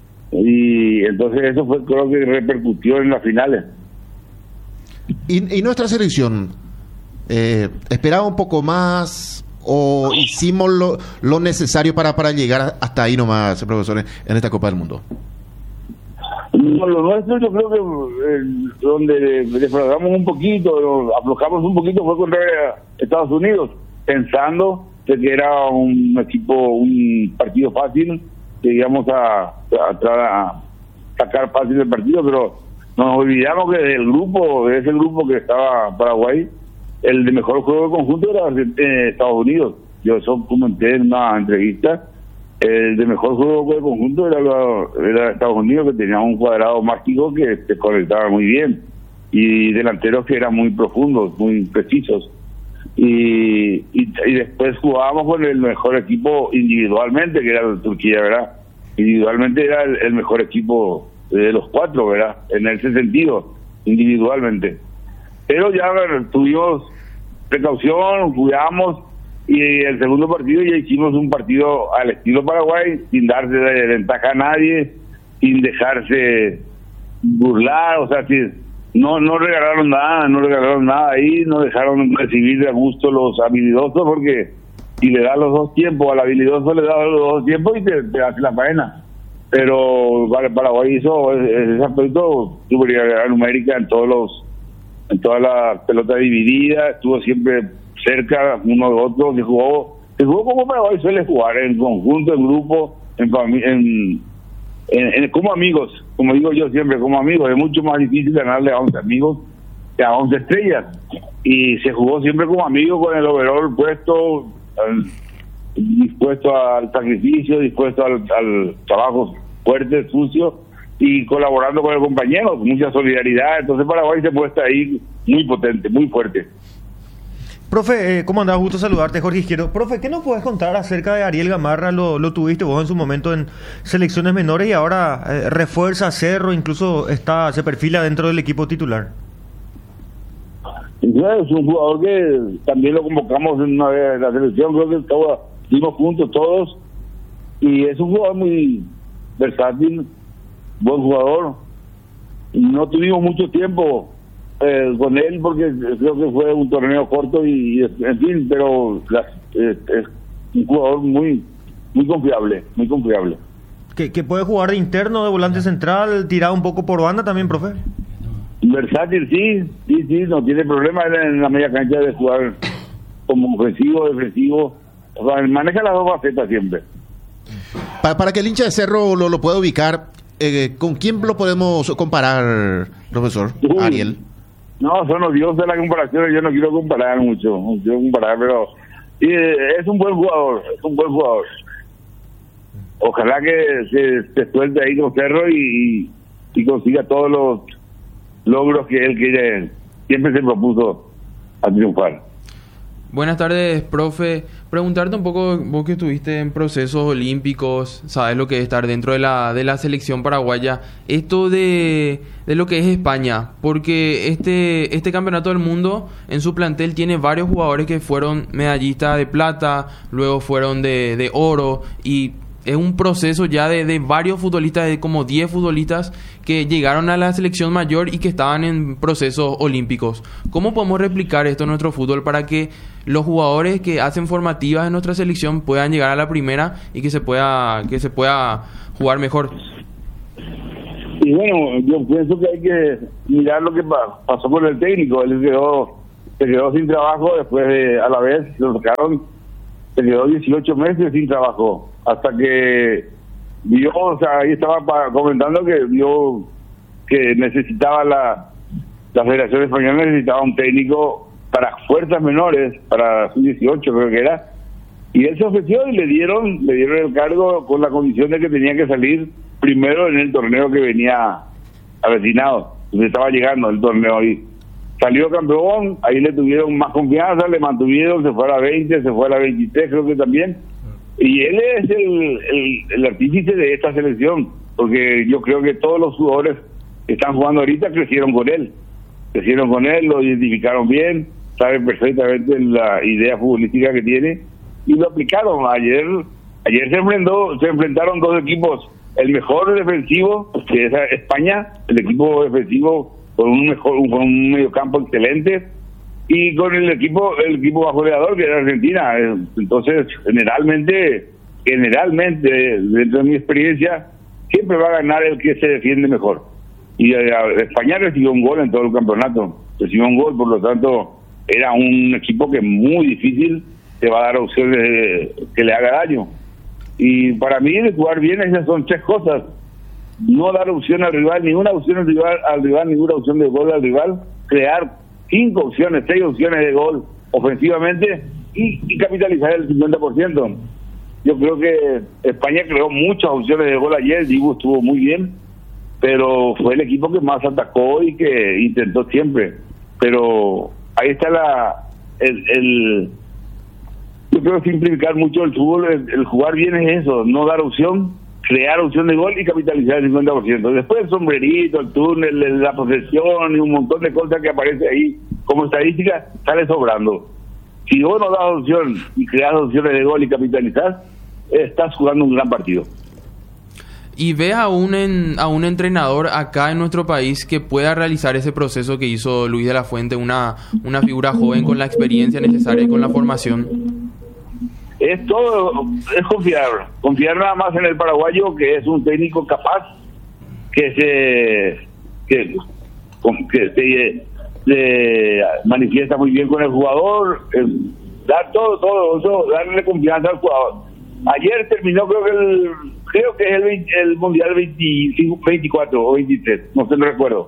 y entonces eso fue, creo que repercutió en las finales. ¿Y, y nuestra selección eh, esperaba un poco más o hicimos lo, lo necesario para, para llegar hasta ahí nomás, profesores, en esta Copa del Mundo? No, lo nuestro yo creo que eh, donde defraudamos un poquito, aflojamos un poquito fue contra Estados Unidos, pensando de que era un equipo, un partido fácil, que íbamos a, a, a sacar fácil el partido, pero nos olvidamos que del grupo, de ese grupo que estaba Paraguay, el de mejor juego de conjunto era eh, Estados Unidos. Yo eso comenté en una entrevista. El de mejor juego de conjunto era, la, era Estados Unidos, que tenía un cuadrado mágico que se conectaba muy bien y delanteros que eran muy profundos, muy precisos. Y, y, y después jugábamos con el mejor equipo individualmente, que era Turquía, ¿verdad? Individualmente era el, el mejor equipo de los cuatro, ¿verdad? En ese sentido, individualmente. Pero ya tuvimos precaución, cuidamos, y el segundo partido ya hicimos un partido al estilo Paraguay, sin darse de ventaja a nadie, sin dejarse burlar, o sea, si no no regalaron nada, no regalaron nada ahí, no dejaron recibir de gusto los habilidosos, porque si le das los dos tiempos, al habilidoso le das los dos tiempos y te, te hace la faena. Pero Paraguay hizo ese aspecto, superioridad numérica en todos los en todas las pelotas divididas, estuvo siempre cerca uno de otro, se jugó, se jugó como Paraguay suele jugar, en conjunto, en grupo, en, en, en, en como amigos, como digo yo siempre, como amigos. Es mucho más difícil ganarle a once amigos que a once estrellas, y se jugó siempre como amigos, con el overall puesto, al, dispuesto al sacrificio, dispuesto al, al trabajo fuerte, sucio, y colaborando con el compañero, con mucha solidaridad. Entonces Paraguay se puesta ahí muy potente, muy fuerte. Profe, eh, ¿cómo andás? Gusto saludarte, Jorge Izquierdo. Profe, ¿qué nos puedes contar acerca de Ariel Gamarra? Lo, lo tuviste vos en su momento en selecciones menores y ahora eh, refuerza Cerro, incluso está se perfila dentro del equipo titular. Es un jugador que también lo convocamos en una vez en la selección, creo que estamos, dimos juntos todos, y es un jugador muy versátil, buen jugador. No tuvimos mucho tiempo eh, con él porque creo que fue un torneo corto y, y en fin, pero la, eh, es un jugador muy muy confiable, muy confiable. ¿Que, que puede jugar de interno, de volante central, tirado un poco por banda también, profe? Versátil, sí, sí, sí, no tiene problema en la media cancha de jugar como ofensivo, defensivo, o sea, maneja las dos facetas siempre. Para, para que el hincha de Cerro lo, lo pueda ubicar, eh, ¿con quién lo podemos comparar, profesor? Uy, Ariel. No, son odiosos de las comparaciones, yo no quiero comparar mucho, no quiero comparar, pero sí, es un buen jugador, es un buen jugador. Ojalá que se, se suelte ahí con Cerro y, y, y consiga todos los logros que él quiere, siempre se propuso a triunfar. Buenas tardes, profe. Preguntarte un poco, vos que estuviste en procesos olímpicos, sabes lo que es estar dentro de la de la selección paraguaya, esto de, de lo que es España, porque este este campeonato del mundo en su plantel tiene varios jugadores que fueron medallistas de plata, luego fueron de, de oro, y es un proceso ya de, de varios futbolistas, de como diez futbolistas que llegaron a la selección mayor y que estaban en procesos olímpicos. ¿Cómo podemos replicar esto en nuestro fútbol para que los jugadores que hacen formativas en nuestra selección puedan llegar a la primera y que se pueda que se pueda jugar mejor? Y bueno, yo pienso que hay que mirar lo que pa- pasó con el técnico. Él quedó, se quedó sin trabajo después de, a la vez, lo sacaron, se quedó dieciocho meses sin trabajo. Hasta que vio, o sea, ahí estaba pa- comentando que vio que necesitaba la, la Federación Española, necesitaba un técnico para fuerzas menores, para sub dieciocho creo que era. Y él se ofreció y le dieron, le dieron el cargo con la condición de que tenía que salir primero en el torneo que venía avecinado, que estaba llegando el torneo ahí. Salió campeón, ahí le tuvieron más confianza, le mantuvieron, se fue a la veinte, se fue a la veintitrés creo que también. Y él es el, el, el artífice de esta selección, porque yo creo que todos los jugadores que están jugando ahorita crecieron con él. Crecieron con él, lo identificaron bien, saben perfectamente la idea futbolística que tiene y lo aplicaron. Ayer ayer se enfrentó, se enfrentaron dos equipos, el mejor defensivo, que es España, el equipo defensivo con un mejor con un mediocampo excelente, y con el equipo el equipo bajo goleador, que era Argentina. Entonces, generalmente, generalmente, dentro de mi experiencia, siempre va a ganar el que se defiende mejor. Y eh, España recibió un gol en todo el campeonato, recibió un gol, por lo tanto, era un equipo que muy difícil te va a dar opciones de, que le haga daño. Y para mí, de jugar bien, esas son tres cosas: no dar opción al rival, ninguna opción al rival, al rival ninguna opción de gol al rival, crear cinco opciones, seis opciones de gol ofensivamente y, y capitalizar el cincuenta por ciento. Yo creo que España creó muchas opciones de gol ayer, Dibu estuvo muy bien, pero fue el equipo que más atacó y que intentó siempre. Pero ahí está la el, el yo creo simplificar mucho el fútbol. El, el jugar bien es eso, no dar opción, crear opción de gol y capitalizar el cincuenta por ciento. Después el sombrerito, el túnel, la posesión y un montón de cosas que aparece ahí como estadística, sale sobrando. Si vos no das opción y creas opciones de gol y capitalizás, estás jugando un gran partido. ¿Y ves a un, en, a un entrenador acá en nuestro país que pueda realizar ese proceso que hizo Luis de la Fuente, una, una figura joven con la experiencia necesaria y con la formación? Es todo, es confiar, confiar nada más en el paraguayo, que es un técnico capaz, que se que, que se, se manifiesta muy bien con el jugador, eh, dar todo, todo eso, darle confianza al jugador. Ayer terminó, creo que el creo que es el, veinte, el mundial veinticinco, veinticuatro o veintitrés, no sé, no recuerdo.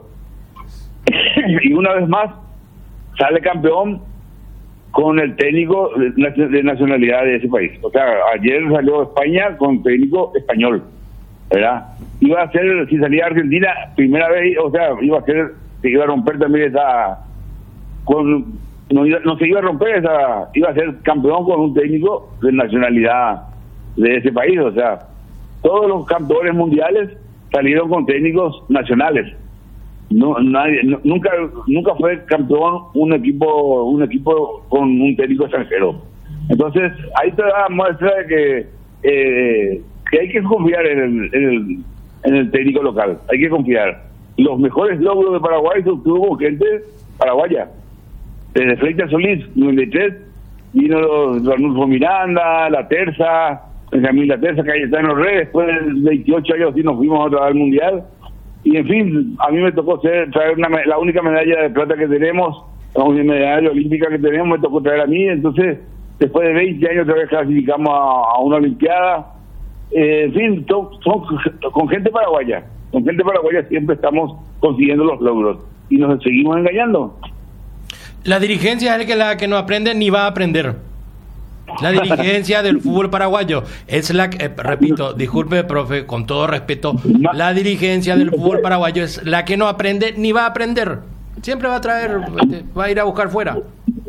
Y una vez más sale campeón con el técnico de nacionalidad de ese país. O sea, ayer salió España con técnico español, ¿verdad? Iba a ser, si salía Argentina, primera vez, o sea, iba a ser, se iba a romper también esa, con, no, iba, no se iba a romper esa, iba a ser campeón con un técnico de nacionalidad de ese país. O sea, todos los campeones mundiales salieron con técnicos nacionales. No, nadie, no, nunca nunca fue campeón un equipo un equipo con un técnico extranjero. Entonces ahí te da muestra de que eh, que hay que confiar en el, en el en el técnico local, hay que confiar. Los mejores logros de Paraguay se obtuvo con gente paraguaya. Desde Freitas Solís, noventa y tres, vino los Arnulfo Miranda, La Terza, Benjamín La Terza, Cayetano Reyes. Después de veintiocho años sí nos fuimos otra vez al Mundial. Y en fin, a mí me tocó ser, traer una, la única medalla de plata que tenemos, la única medalla olímpica que tenemos, me tocó traer a mí. Entonces, después de veinte años otra vez clasificamos a, a una olimpiada. Eh, en fin, to, son, con gente paraguaya, con gente paraguaya siempre estamos consiguiendo los logros y nos seguimos engañando. La dirigencia es el que la que no aprende ni va a aprender. La dirigencia del fútbol paraguayo es la que, eh, repito, disculpe, profe, con todo respeto, la dirigencia del fútbol paraguayo es la que no aprende ni va a aprender. Siempre va a traer, va a ir a buscar fuera.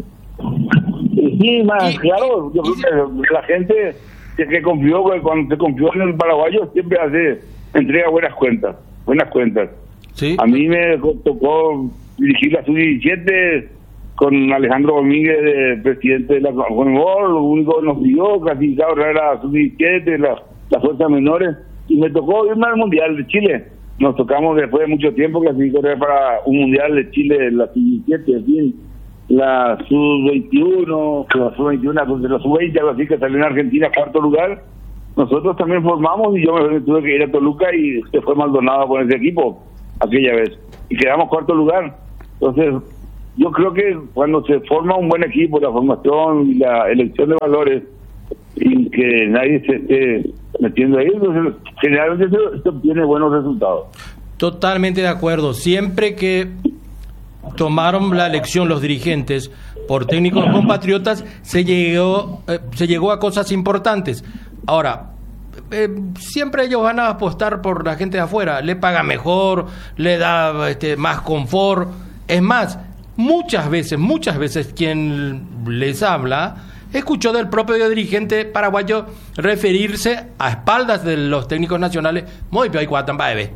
Sí, más, y, claro, yo y, creo que la gente que confió, cuando se confió en el paraguayo, siempre hace, entrega buenas cuentas, buenas cuentas. ¿Sí? A mí me tocó dirigir la sub diecisiete con Alejandro Domínguez, de presidente de la Conmebol. Lo único que nos dio clasificado era la sub diecisiete, las la fuerzas menores, y me tocó irme al Mundial de Chile. Nos tocamos después de mucho tiempo clasificar para un Mundial de Chile, la sub diecisiete, en fin, la sub veintiuno, la sub veintiuno, la sub veinte, algo así, que salió en Argentina cuarto lugar, nosotros también formamos y yo me tuve que ir a Toluca y se fue Maldonado con ese equipo aquella vez y quedamos cuarto lugar. Entonces yo creo que cuando se forma un buen equipo, la formación y la elección de valores y que nadie se esté metiendo ahí, entonces generalmente se, se obtiene buenos resultados. Totalmente de acuerdo. Siempre que tomaron la elección los dirigentes por técnicos compatriotas, se llegó, eh, se llegó a cosas importantes. Ahora, eh, siempre ellos van a apostar por la gente de afuera, le paga mejor, le da este, más confort. Es más, muchas veces, muchas veces quien les habla escuchó del propio dirigente paraguayo referirse a espaldas de los técnicos nacionales, muy peor y cuatan baebe.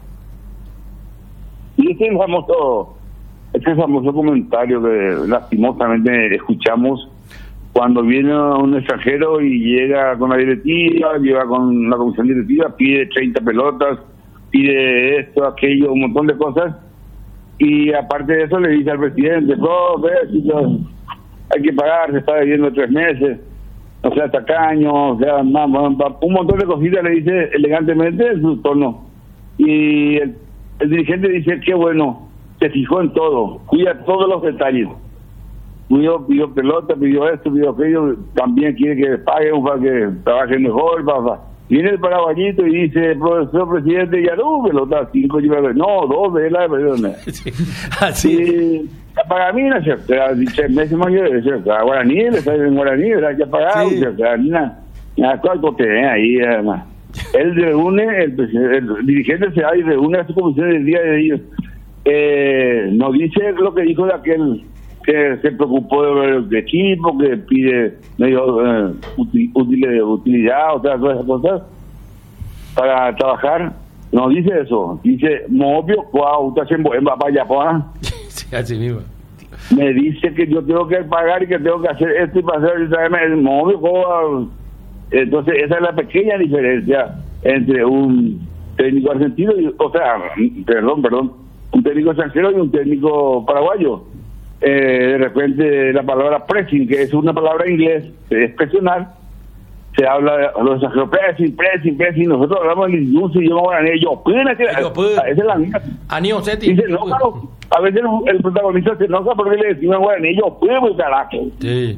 Y ese famoso, ese famoso comentario que lastimosamente escuchamos cuando viene un extranjero y llega con la directiva, llega con la comisión directiva, pide treinta pelotas, pide esto, aquello, un montón de cosas, y aparte de eso le dice al presidente, no, ves, hay que pagar, se está debiendo tres meses, o sea, tacaño, o sea, un montón de cositas le dice elegantemente en su tono. Y el, el dirigente dice, qué bueno, se fijó en todo, cuida todos los detalles. Pidió, pidió pelota, pidió esto, pidió aquello, también quiere que paguen para que trabajen mejor. Para, para. Viene el paraguayito y dice, profesor presidente, ya no, pelota, cinco, no, dos de la perdón. Sí, así. Y la pagamina, se tres meses más yo, a Guaraní, le sale en Guaraní, ya pagado, sí. Ya, ¿cuánto te ven ahí, además? Él reúne, el, el dirigente se va y reúne a su comisión del día de ellos. Eh, no dice lo que dijo de aquel que se preocupó de ver el equipo, que pide medio eh, util, util, utilidad, o sea, todas esas cosas para trabajar. No dice eso, dice Mobio, wow, usted se va para allá, sí, así mismo. Me dice que yo tengo que pagar y que tengo que hacer esto y para hacer el Mobio, wow. Entonces esa es la pequeña diferencia entre un técnico argentino y, o sea, perdón, perdón, un técnico extranjero y un técnico paraguayo. Eh, de repente la palabra pressing, que es una palabra en inglés, es presionar, se habla de los extranjeros, pressing, pressing, pressing, nosotros hablamos en el dulce y yo gané, yo, pena que esa es la mía. Dice, no, claro, a veces el, el protagonista se enoja porque le decimos guaraní, yo, pues, carajo. Sí.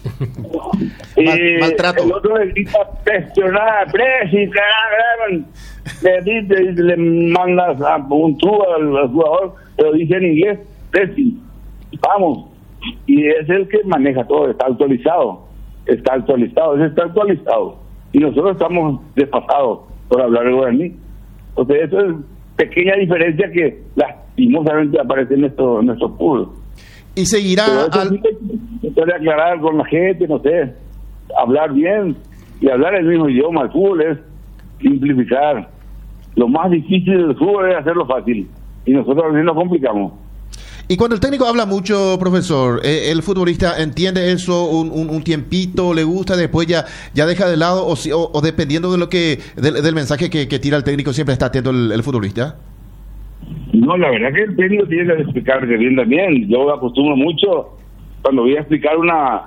Y Mal, maltrato. El otro le grita presionar, pressing, carajo, le, le, le mandas a un tubo al, al jugador, pero dice en inglés, pressing. Vamos, y es el que maneja todo, está actualizado, está actualizado, ese está actualizado, y nosotros estamos desfasados por hablar de guaraní. O sea, eso es pequeña diferencia que lastimosamente aparece en nuestro, en nuestro pueblo. Y seguirá Pero al... sí que aclarar con la gente, no sé, hablar bien y hablar el mismo idioma. El fútbol es simplificar. Lo más difícil del fútbol es hacerlo fácil, y nosotros a veces nos complicamos. Y cuando el técnico habla mucho, profesor, eh, el futbolista entiende eso un, un, un tiempito, le gusta, después ya ya deja de lado, o, si, o, o dependiendo de lo que del, del mensaje que, que tira el técnico, siempre está atento el, el futbolista. No, la verdad que el técnico tiene que explicar bien también. Yo acostumbro mucho cuando voy a explicar una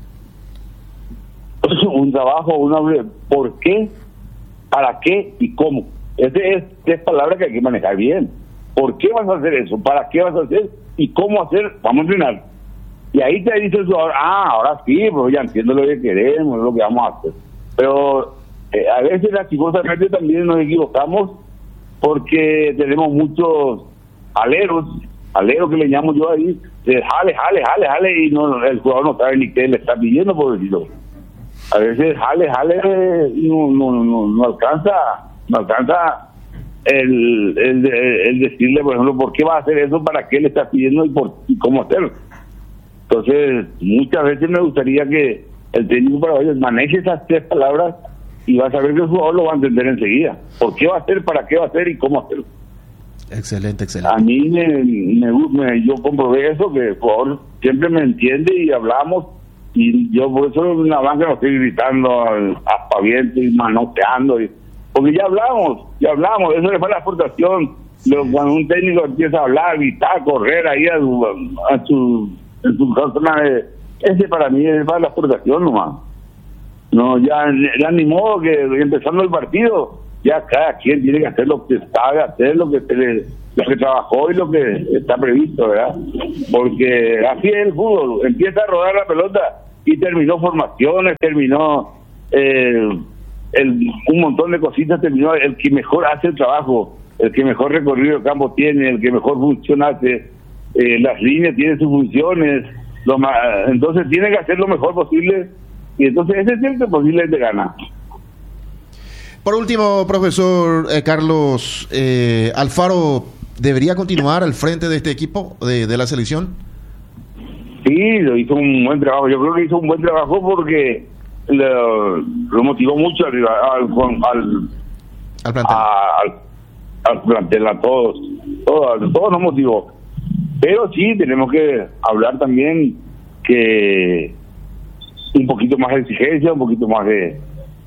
un trabajo, una por qué, para qué y cómo. Esa es, es palabra que hay que manejar bien. ¿Por qué vas a hacer eso? ¿Para qué vas a hacer? ¿Y cómo hacer? Vamos a entrenar. Y ahí te dice el jugador, ah, ahora sí, pues ya entiendo lo que queremos, lo que vamos a hacer. Pero eh, a veces lastimosamente también nos equivocamos porque tenemos muchos aleros, aleros que le llamo yo ahí, de jale, jale, jale, jale, y no, el jugador no sabe ni qué le está pidiendo, por decirlo. A veces jale, jale, no, no, no, no alcanza, no alcanza el, el, el decirle, por ejemplo, por qué va a hacer eso, para qué le está pidiendo y, por, y cómo hacerlo. Entonces, muchas veces me gustaría que el técnico paraguayo maneje esas tres palabras y va a saber que el jugador lo va a entender enseguida. ¿Por qué va a hacer, para qué va a hacer y cómo hacerlo? Excelente, excelente. A mí me, me, me yo comprobé eso, que el jugador siempre me entiende y hablamos, y yo por eso en la banca no estoy gritando aspaviento y manoteando, y, porque ya hablamos, ya hablamos, eso le fue la aportación. Lo, cuando un técnico empieza a hablar, gritar, correr ahí a su, a su, en su zona de, ese para mí es para la aportación nomás. No, ya, ya ni modo que empezando el partido, ya cada quien tiene que hacer lo que sabe hacer, lo que se le, lo que trabajó y lo que está previsto, ¿verdad? Porque así es el fútbol, empieza a rodar la pelota y terminó formaciones, terminó eh, el, un montón de cositas, terminó el que mejor hace el trabajo, el que mejor recorrido de campo tiene, el que mejor función hace, eh, las líneas tienen sus funciones, lo más, entonces tiene que hacer lo mejor posible y entonces ese es el que posiblemente gana. Por último, profesor eh, Carlos, eh, ¿Alfaro debería continuar al frente de este equipo de, de la selección? Sí, lo hizo un buen trabajo. Yo creo que hizo un buen trabajo porque lo, lo motivó mucho al, al, al, al plantel. Al, al plantel, a todos. Todos, todos nos motivó. Pero sí, tenemos que hablar también que un poquito más de exigencia, un poquito más de...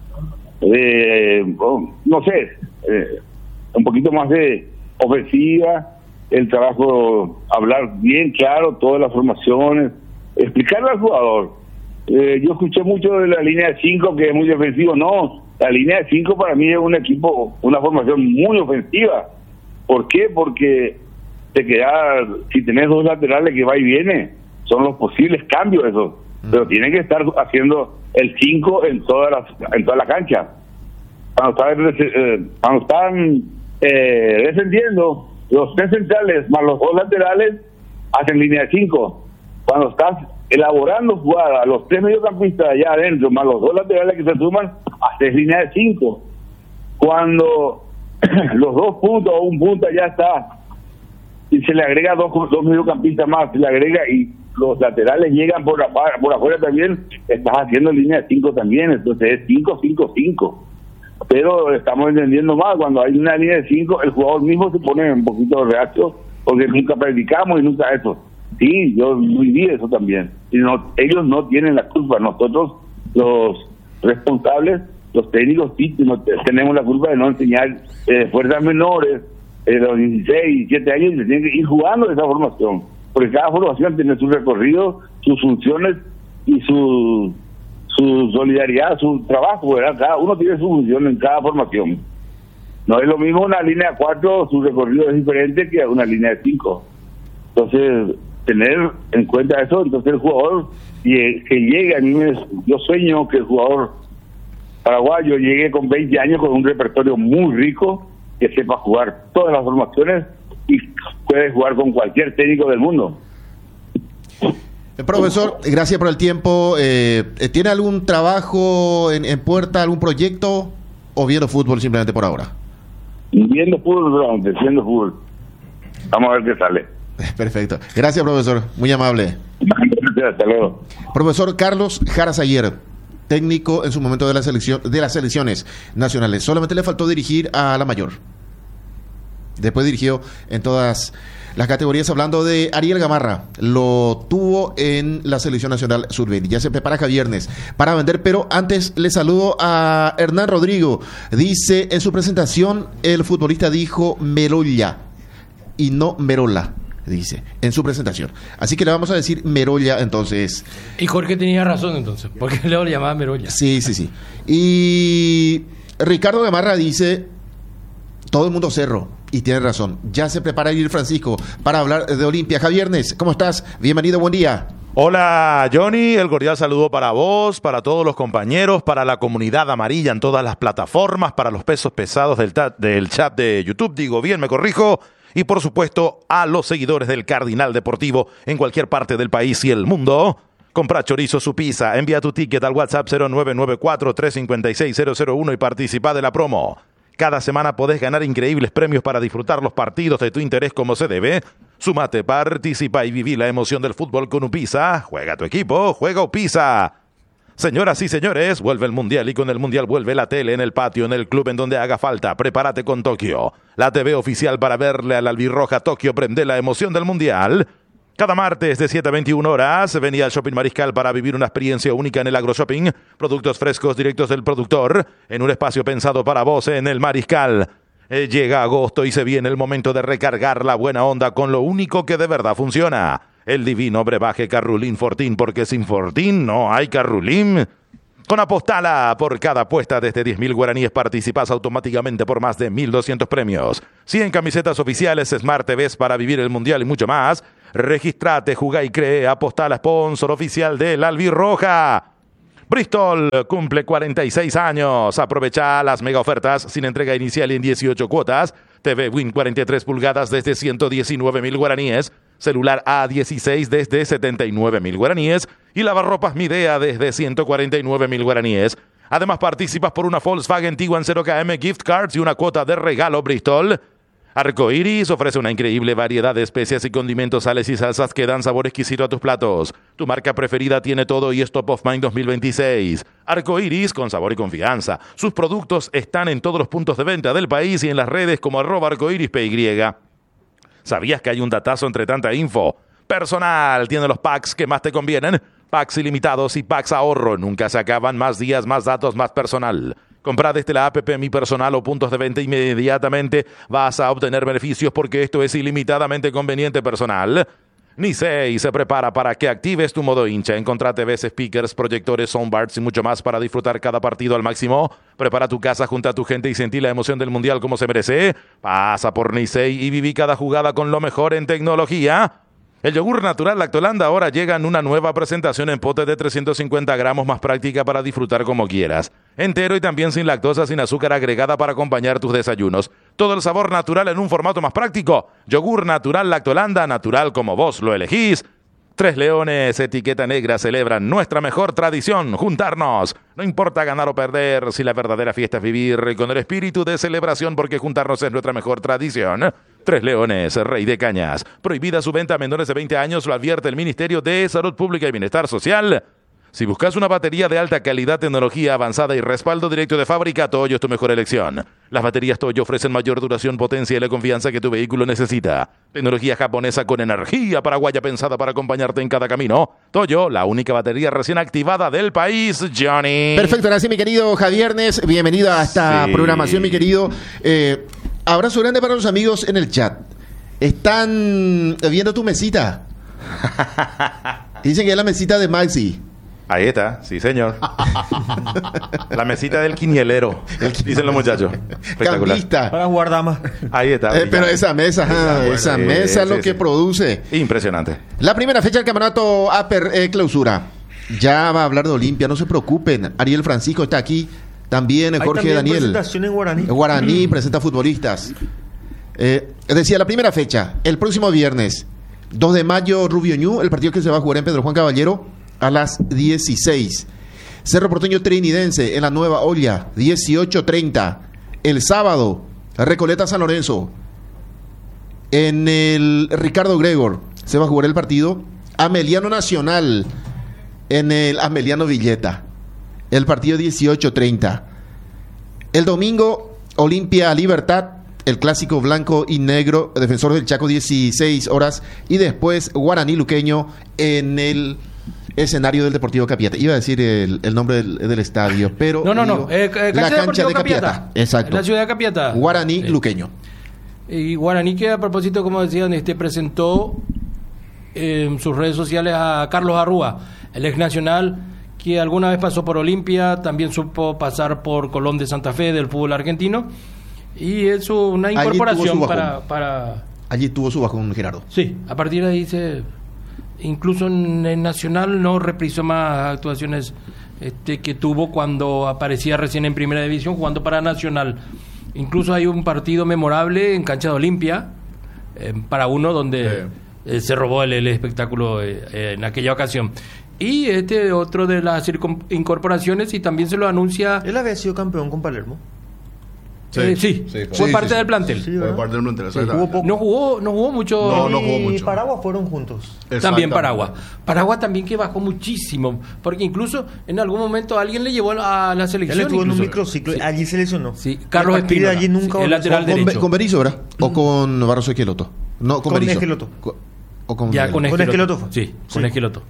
de oh, no sé, eh, un poquito más de ofensiva, el trabajo, hablar bien claro todas las formaciones, explicarle al jugador. Eh, yo escuché mucho de la línea de cinco que es muy ofensivo. No, la línea de cinco para mí es un equipo, una formación muy ofensiva. ¿Por qué? Porque te queda, si tenés dos laterales que va y viene, son los posibles cambios esos, mm. pero tienen que estar haciendo el cinco en toda la, en toda la cancha. Cuando están, eh, cuando están eh, descendiendo, los tres centrales más los dos laterales hacen línea de cinco. Cuando estás elaborando jugada, los tres mediocampistas allá adentro más los dos laterales que se suman, haces línea de cinco. Cuando los dos puntos o un punto ya está y se le agrega dos, dos mediocampistas más, se le agrega y los laterales llegan por, por afuera también, estás haciendo línea de cinco también, entonces es cinco cinco cinco. Pero estamos entendiendo más, cuando hay una línea de cinco, el jugador mismo se pone un poquito reacio, porque nunca practicamos y nunca eso. Sí, yo viví eso también. Y no, ellos no tienen la culpa, nosotros los responsables, los técnicos sí no, tenemos la culpa de no enseñar eh, fuerzas menores, eh, los dieciséis, diecisiete años, y se tienen que ir jugando esa formación, porque cada formación tiene su recorrido, sus funciones y su su solidaridad, su trabajo, ¿verdad? Cada uno tiene su función en cada formación. No es lo mismo una línea de cuatro, su recorrido es diferente que una línea de cinco. Entonces, tener en cuenta eso, entonces el jugador que llegue, a mí me, yo sueño que el jugador paraguayo llegue con veinte años con un repertorio muy rico, que sepa jugar todas las formaciones y puede jugar con cualquier técnico del mundo. Profesor, gracias por el tiempo. Eh, ¿Tiene algún trabajo en, en puerta, algún proyecto o viendo fútbol simplemente por ahora? Viendo fútbol, solamente, viendo fútbol. Vamos a ver qué sale. Perfecto. Gracias, profesor. Muy amable. Gracias, hasta luego. Profesor Carlos Jara Sayer, técnico en su momento de la selección de las selecciones nacionales. Solamente le faltó dirigir a la mayor. Después dirigió en todas las categorías. Hablando de Ariel Gamarra, lo tuvo en la selección nacional sub veinte. Ya se prepara cada viernes para vender, pero antes le saludo a Hernán Rodrigo. Dice en su presentación, el futbolista dijo Merolla y no Merola, dice en su presentación. Así que le vamos a decir Merolla entonces. Y Jorge tenía razón entonces, porque luego le llamaba Merolla. Sí, sí, sí. Y Ricardo Gamarra dice, todo el mundo cerro. Y tiene razón. Ya se prepara ir Francisco para hablar de Olimpia. Javiernes, ¿cómo estás? Bienvenido, buen día. Hola Johnny, el cordial saludo para vos, para todos los compañeros, para la comunidad amarilla en todas las plataformas, para los pesos pesados del, ta- del chat de YouTube, digo bien, me corrijo, y por supuesto a los seguidores del Cardinal Deportivo en cualquier parte del país y el mundo. Compra chorizo su pizza, envía tu ticket al WhatsApp cero nueve nueve cuatro tres cinco seis cero cero uno y participa de la promo. Cada semana podés ganar increíbles premios para disfrutar los partidos de tu interés como se debe. Sumate, participa y viví la emoción del fútbol con Upisa. Juega tu equipo, juega Upisa. Señoras y señores, vuelve el Mundial y con el Mundial vuelve la tele en el patio, en el club, en donde haga falta. Prepárate con Tokio, la T V oficial para verle a la albirroja Tokio prende la emoción del Mundial. Cada martes de siete a veintiuna horas, venía al Shopping Mariscal para vivir una experiencia única en el AgroShopping. Productos frescos directos del productor, en un espacio pensado para vos en el Mariscal. Eh, llega agosto y se viene el momento de recargar la buena onda con lo único que de verdad funciona. El divino brebaje Carrulín Fortín, porque sin Fortín no hay Carrulín. Con Apostala, por cada apuesta desde diez mil guaraníes participas automáticamente por más de mil doscientos premios. cien camisetas oficiales, Smart T Vs para vivir el Mundial y mucho más. Registrate, jugá y cree. Apostala, sponsor oficial del Albirroja. Bristol cumple cuarenta y seis años. Aprovecha las mega ofertas sin entrega inicial y en dieciocho cuotas. T V Win cuarenta y tres pulgadas desde ciento diecinueve mil guaraníes. Celular A dieciséis desde setenta y nueve mil guaraníes. Y lavarropas Midea desde ciento cuarenta y nueve mil guaraníes. Además participas por una Volkswagen Tiguan cero K M gift cards y una cuota de regalo Bristol. Arcoiris ofrece una increíble variedad de especias y condimentos, sales y salsas que dan sabor exquisito a tus platos. Tu marca preferida tiene todo y es Top of Mind dos mil veintiséis. Arcoiris con sabor y confianza. Sus productos están en todos los puntos de venta del país y en las redes como arroba arcoirispy. ¿Sabías que hay un datazo entre tanta info? Personal tiene los packs que más te convienen. Packs ilimitados y packs ahorro. Nunca se acaban. Más días, más datos, más personal. Compra desde la app Mi Personal o puntos de venta inmediatamente. Vas a obtener beneficios porque esto es ilimitadamente conveniente. Personal. Nisei se prepara para que actives tu modo hincha. Encontrá T Vs, speakers, proyectores, soundbars y mucho más para disfrutar cada partido al máximo. Prepara tu casa junto a tu gente y sentí la emoción del Mundial como se merece. Pasa por Nisei y viví cada jugada con lo mejor en tecnología. El yogur natural Lactolanda ahora llega en una nueva presentación en pote de trescientos cincuenta gramos, más práctica para disfrutar como quieras. Entero y también sin lactosa, sin azúcar agregada para acompañar tus desayunos. Todo el sabor natural en un formato más práctico. Yogur natural Lactolanda, natural como vos lo elegís. Tres Leones, etiqueta negra, celebran nuestra mejor tradición, juntarnos. No importa ganar o perder, si la verdadera fiesta es vivir con el espíritu de celebración, porque juntarnos es nuestra mejor tradición. Tres Leones, Rey de Cañas. Prohibida su venta a menores de veinte años, lo advierte el Ministerio de Salud Pública y Bienestar Social. Si buscas una batería de alta calidad, tecnología avanzada y respaldo directo de fábrica, Toyo es tu mejor elección. Las baterías Toyo ofrecen mayor duración, potencia y la confianza que tu vehículo necesita. Tecnología japonesa con energía paraguaya pensada para acompañarte en cada camino. Toyo, la única batería recién activada del país, Johnny. Perfecto, ahora sí, mi querido Javiernes, bienvenido a esta sí. programación, mi querido. Eh, abrazo grande para los amigos en el chat. Están viendo tu mesita. Dicen que es la mesita de Maxi. Ahí está, sí señor. La mesita del quinielero, dicen los muchachos. Espectacular. Campista. Para jugar damas. Ahí está. Eh, pero esa mesa, ah, bueno, esa sí, mesa es sí, lo sí. que produce. Impresionante. La primera fecha del campeonato Aper eh, Clausura. Ya va a hablar de Olimpia, no se preocupen. Ariel Francisco está aquí. También eh, Jorge Hay también Daniel. Presentación en guaraní. Guaraní presenta futbolistas. Eh, decía, la primera fecha, el próximo viernes, dos de mayo, Rubio Ñu, el partido que se va a jugar en Pedro Juan Caballero. A las dieciséis. Cerro Porteño Trinidense en la Nueva Olla, dieciocho treinta. El sábado, Recoleta San Lorenzo. En el Ricardo Gregor se va a jugar el partido. Ameliano Nacional en el Ameliano Villeta. El partido dieciocho treinta. El domingo, Olimpia Libertad. El clásico blanco y negro, Defensor del Chaco, dieciséis horas. Y después, Guaraní Luqueño en el escenario del Deportivo Capiata. Iba a decir el, el nombre del, del estadio, pero... No, no, no. Eh, eh, la cancha de Capiata. Capiata. Exacto. En la ciudad de Capiata. Guaraní sí. Luqueño. Y Guaraní que a propósito, como decían, este, presentó en sus redes sociales a Carlos Arrúa, el ex nacional que alguna vez pasó por Olimpia, también supo pasar por Colón de Santa Fe del fútbol argentino. Y es una incorporación para, para... Allí tuvo su bajón, Gerardo. Sí, a partir de ahí se... Incluso en el Nacional no reprisó más actuaciones este, que tuvo cuando aparecía recién en Primera División jugando para Nacional. Incluso hay un partido memorable en cancha de Olimpia, eh, para uno donde sí. eh, se robó el, el espectáculo eh, eh, en aquella ocasión. Y este otro de las incorporaciones, y también se lo anuncia... Él había sido campeón con Palermo. Sí, eh, sí, sí, fue sí, parte sí, del plantel. Sí, fue parte del plantel. Sí, jugó no jugó, no jugó mucho. No, no jugó mucho. Y Paraguas fueron juntos. También Paraguas. Paraguas también que bajó muchísimo, porque incluso en algún momento alguien le llevó a la selección. Él estuvo incluso. en un microciclo, sí. Allí se lesionó. Sí, Carlos Espínola, allí nunca sí, el lateral con, derecho. ¿Con Berizzo, verdad? ¿O con Barroso Esqueloto? No, con, con Berizzo. Esqueloto. ¿O con ya con Esqueloto? Con Esqueloto. Sí, con sí. Esqueloto.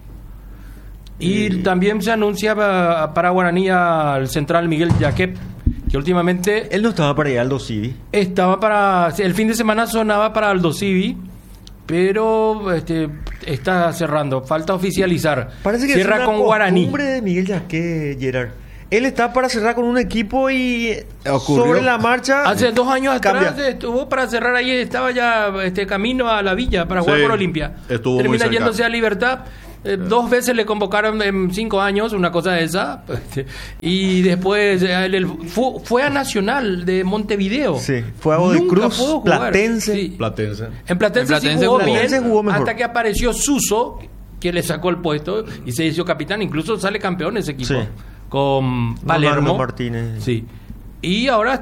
Y eh. también se anuncia para Guaraní al central Miguel Jaquep, que últimamente... Él no estaba para ir a Aldo Civi. Estaba para... El fin de semana sonaba para Aldo Civi, pero este, está cerrando. Falta oficializar. Parece que cierra es una con Guaraní. costumbre de Miguel Jaquep, Gerard, Él está para cerrar con un equipo y Ocurrió. sobre la marcha. Hace dos años Cambia. atrás estuvo para cerrar ahí, estaba ya este camino a la Villa para jugar Sí, por Olimpia. estuvo muy Termina cerca. yéndose a Libertad. Eh, dos veces le convocaron en cinco años, una cosa de esa. Y después eh, él- él fu- fue a Nacional de Montevideo. Sí, fue a Godoy Nunca Cruz, pudo jugar. Platense. Sí. Platense. En Platense, En Platense sí jugó jugó. bien, Platense jugó mejor. hasta que apareció Suso, que le sacó el puesto y se hizo capitán. Incluso sale campeón ese equipo Sí. con Normando Palermo. Martínez. Sí. Y ahora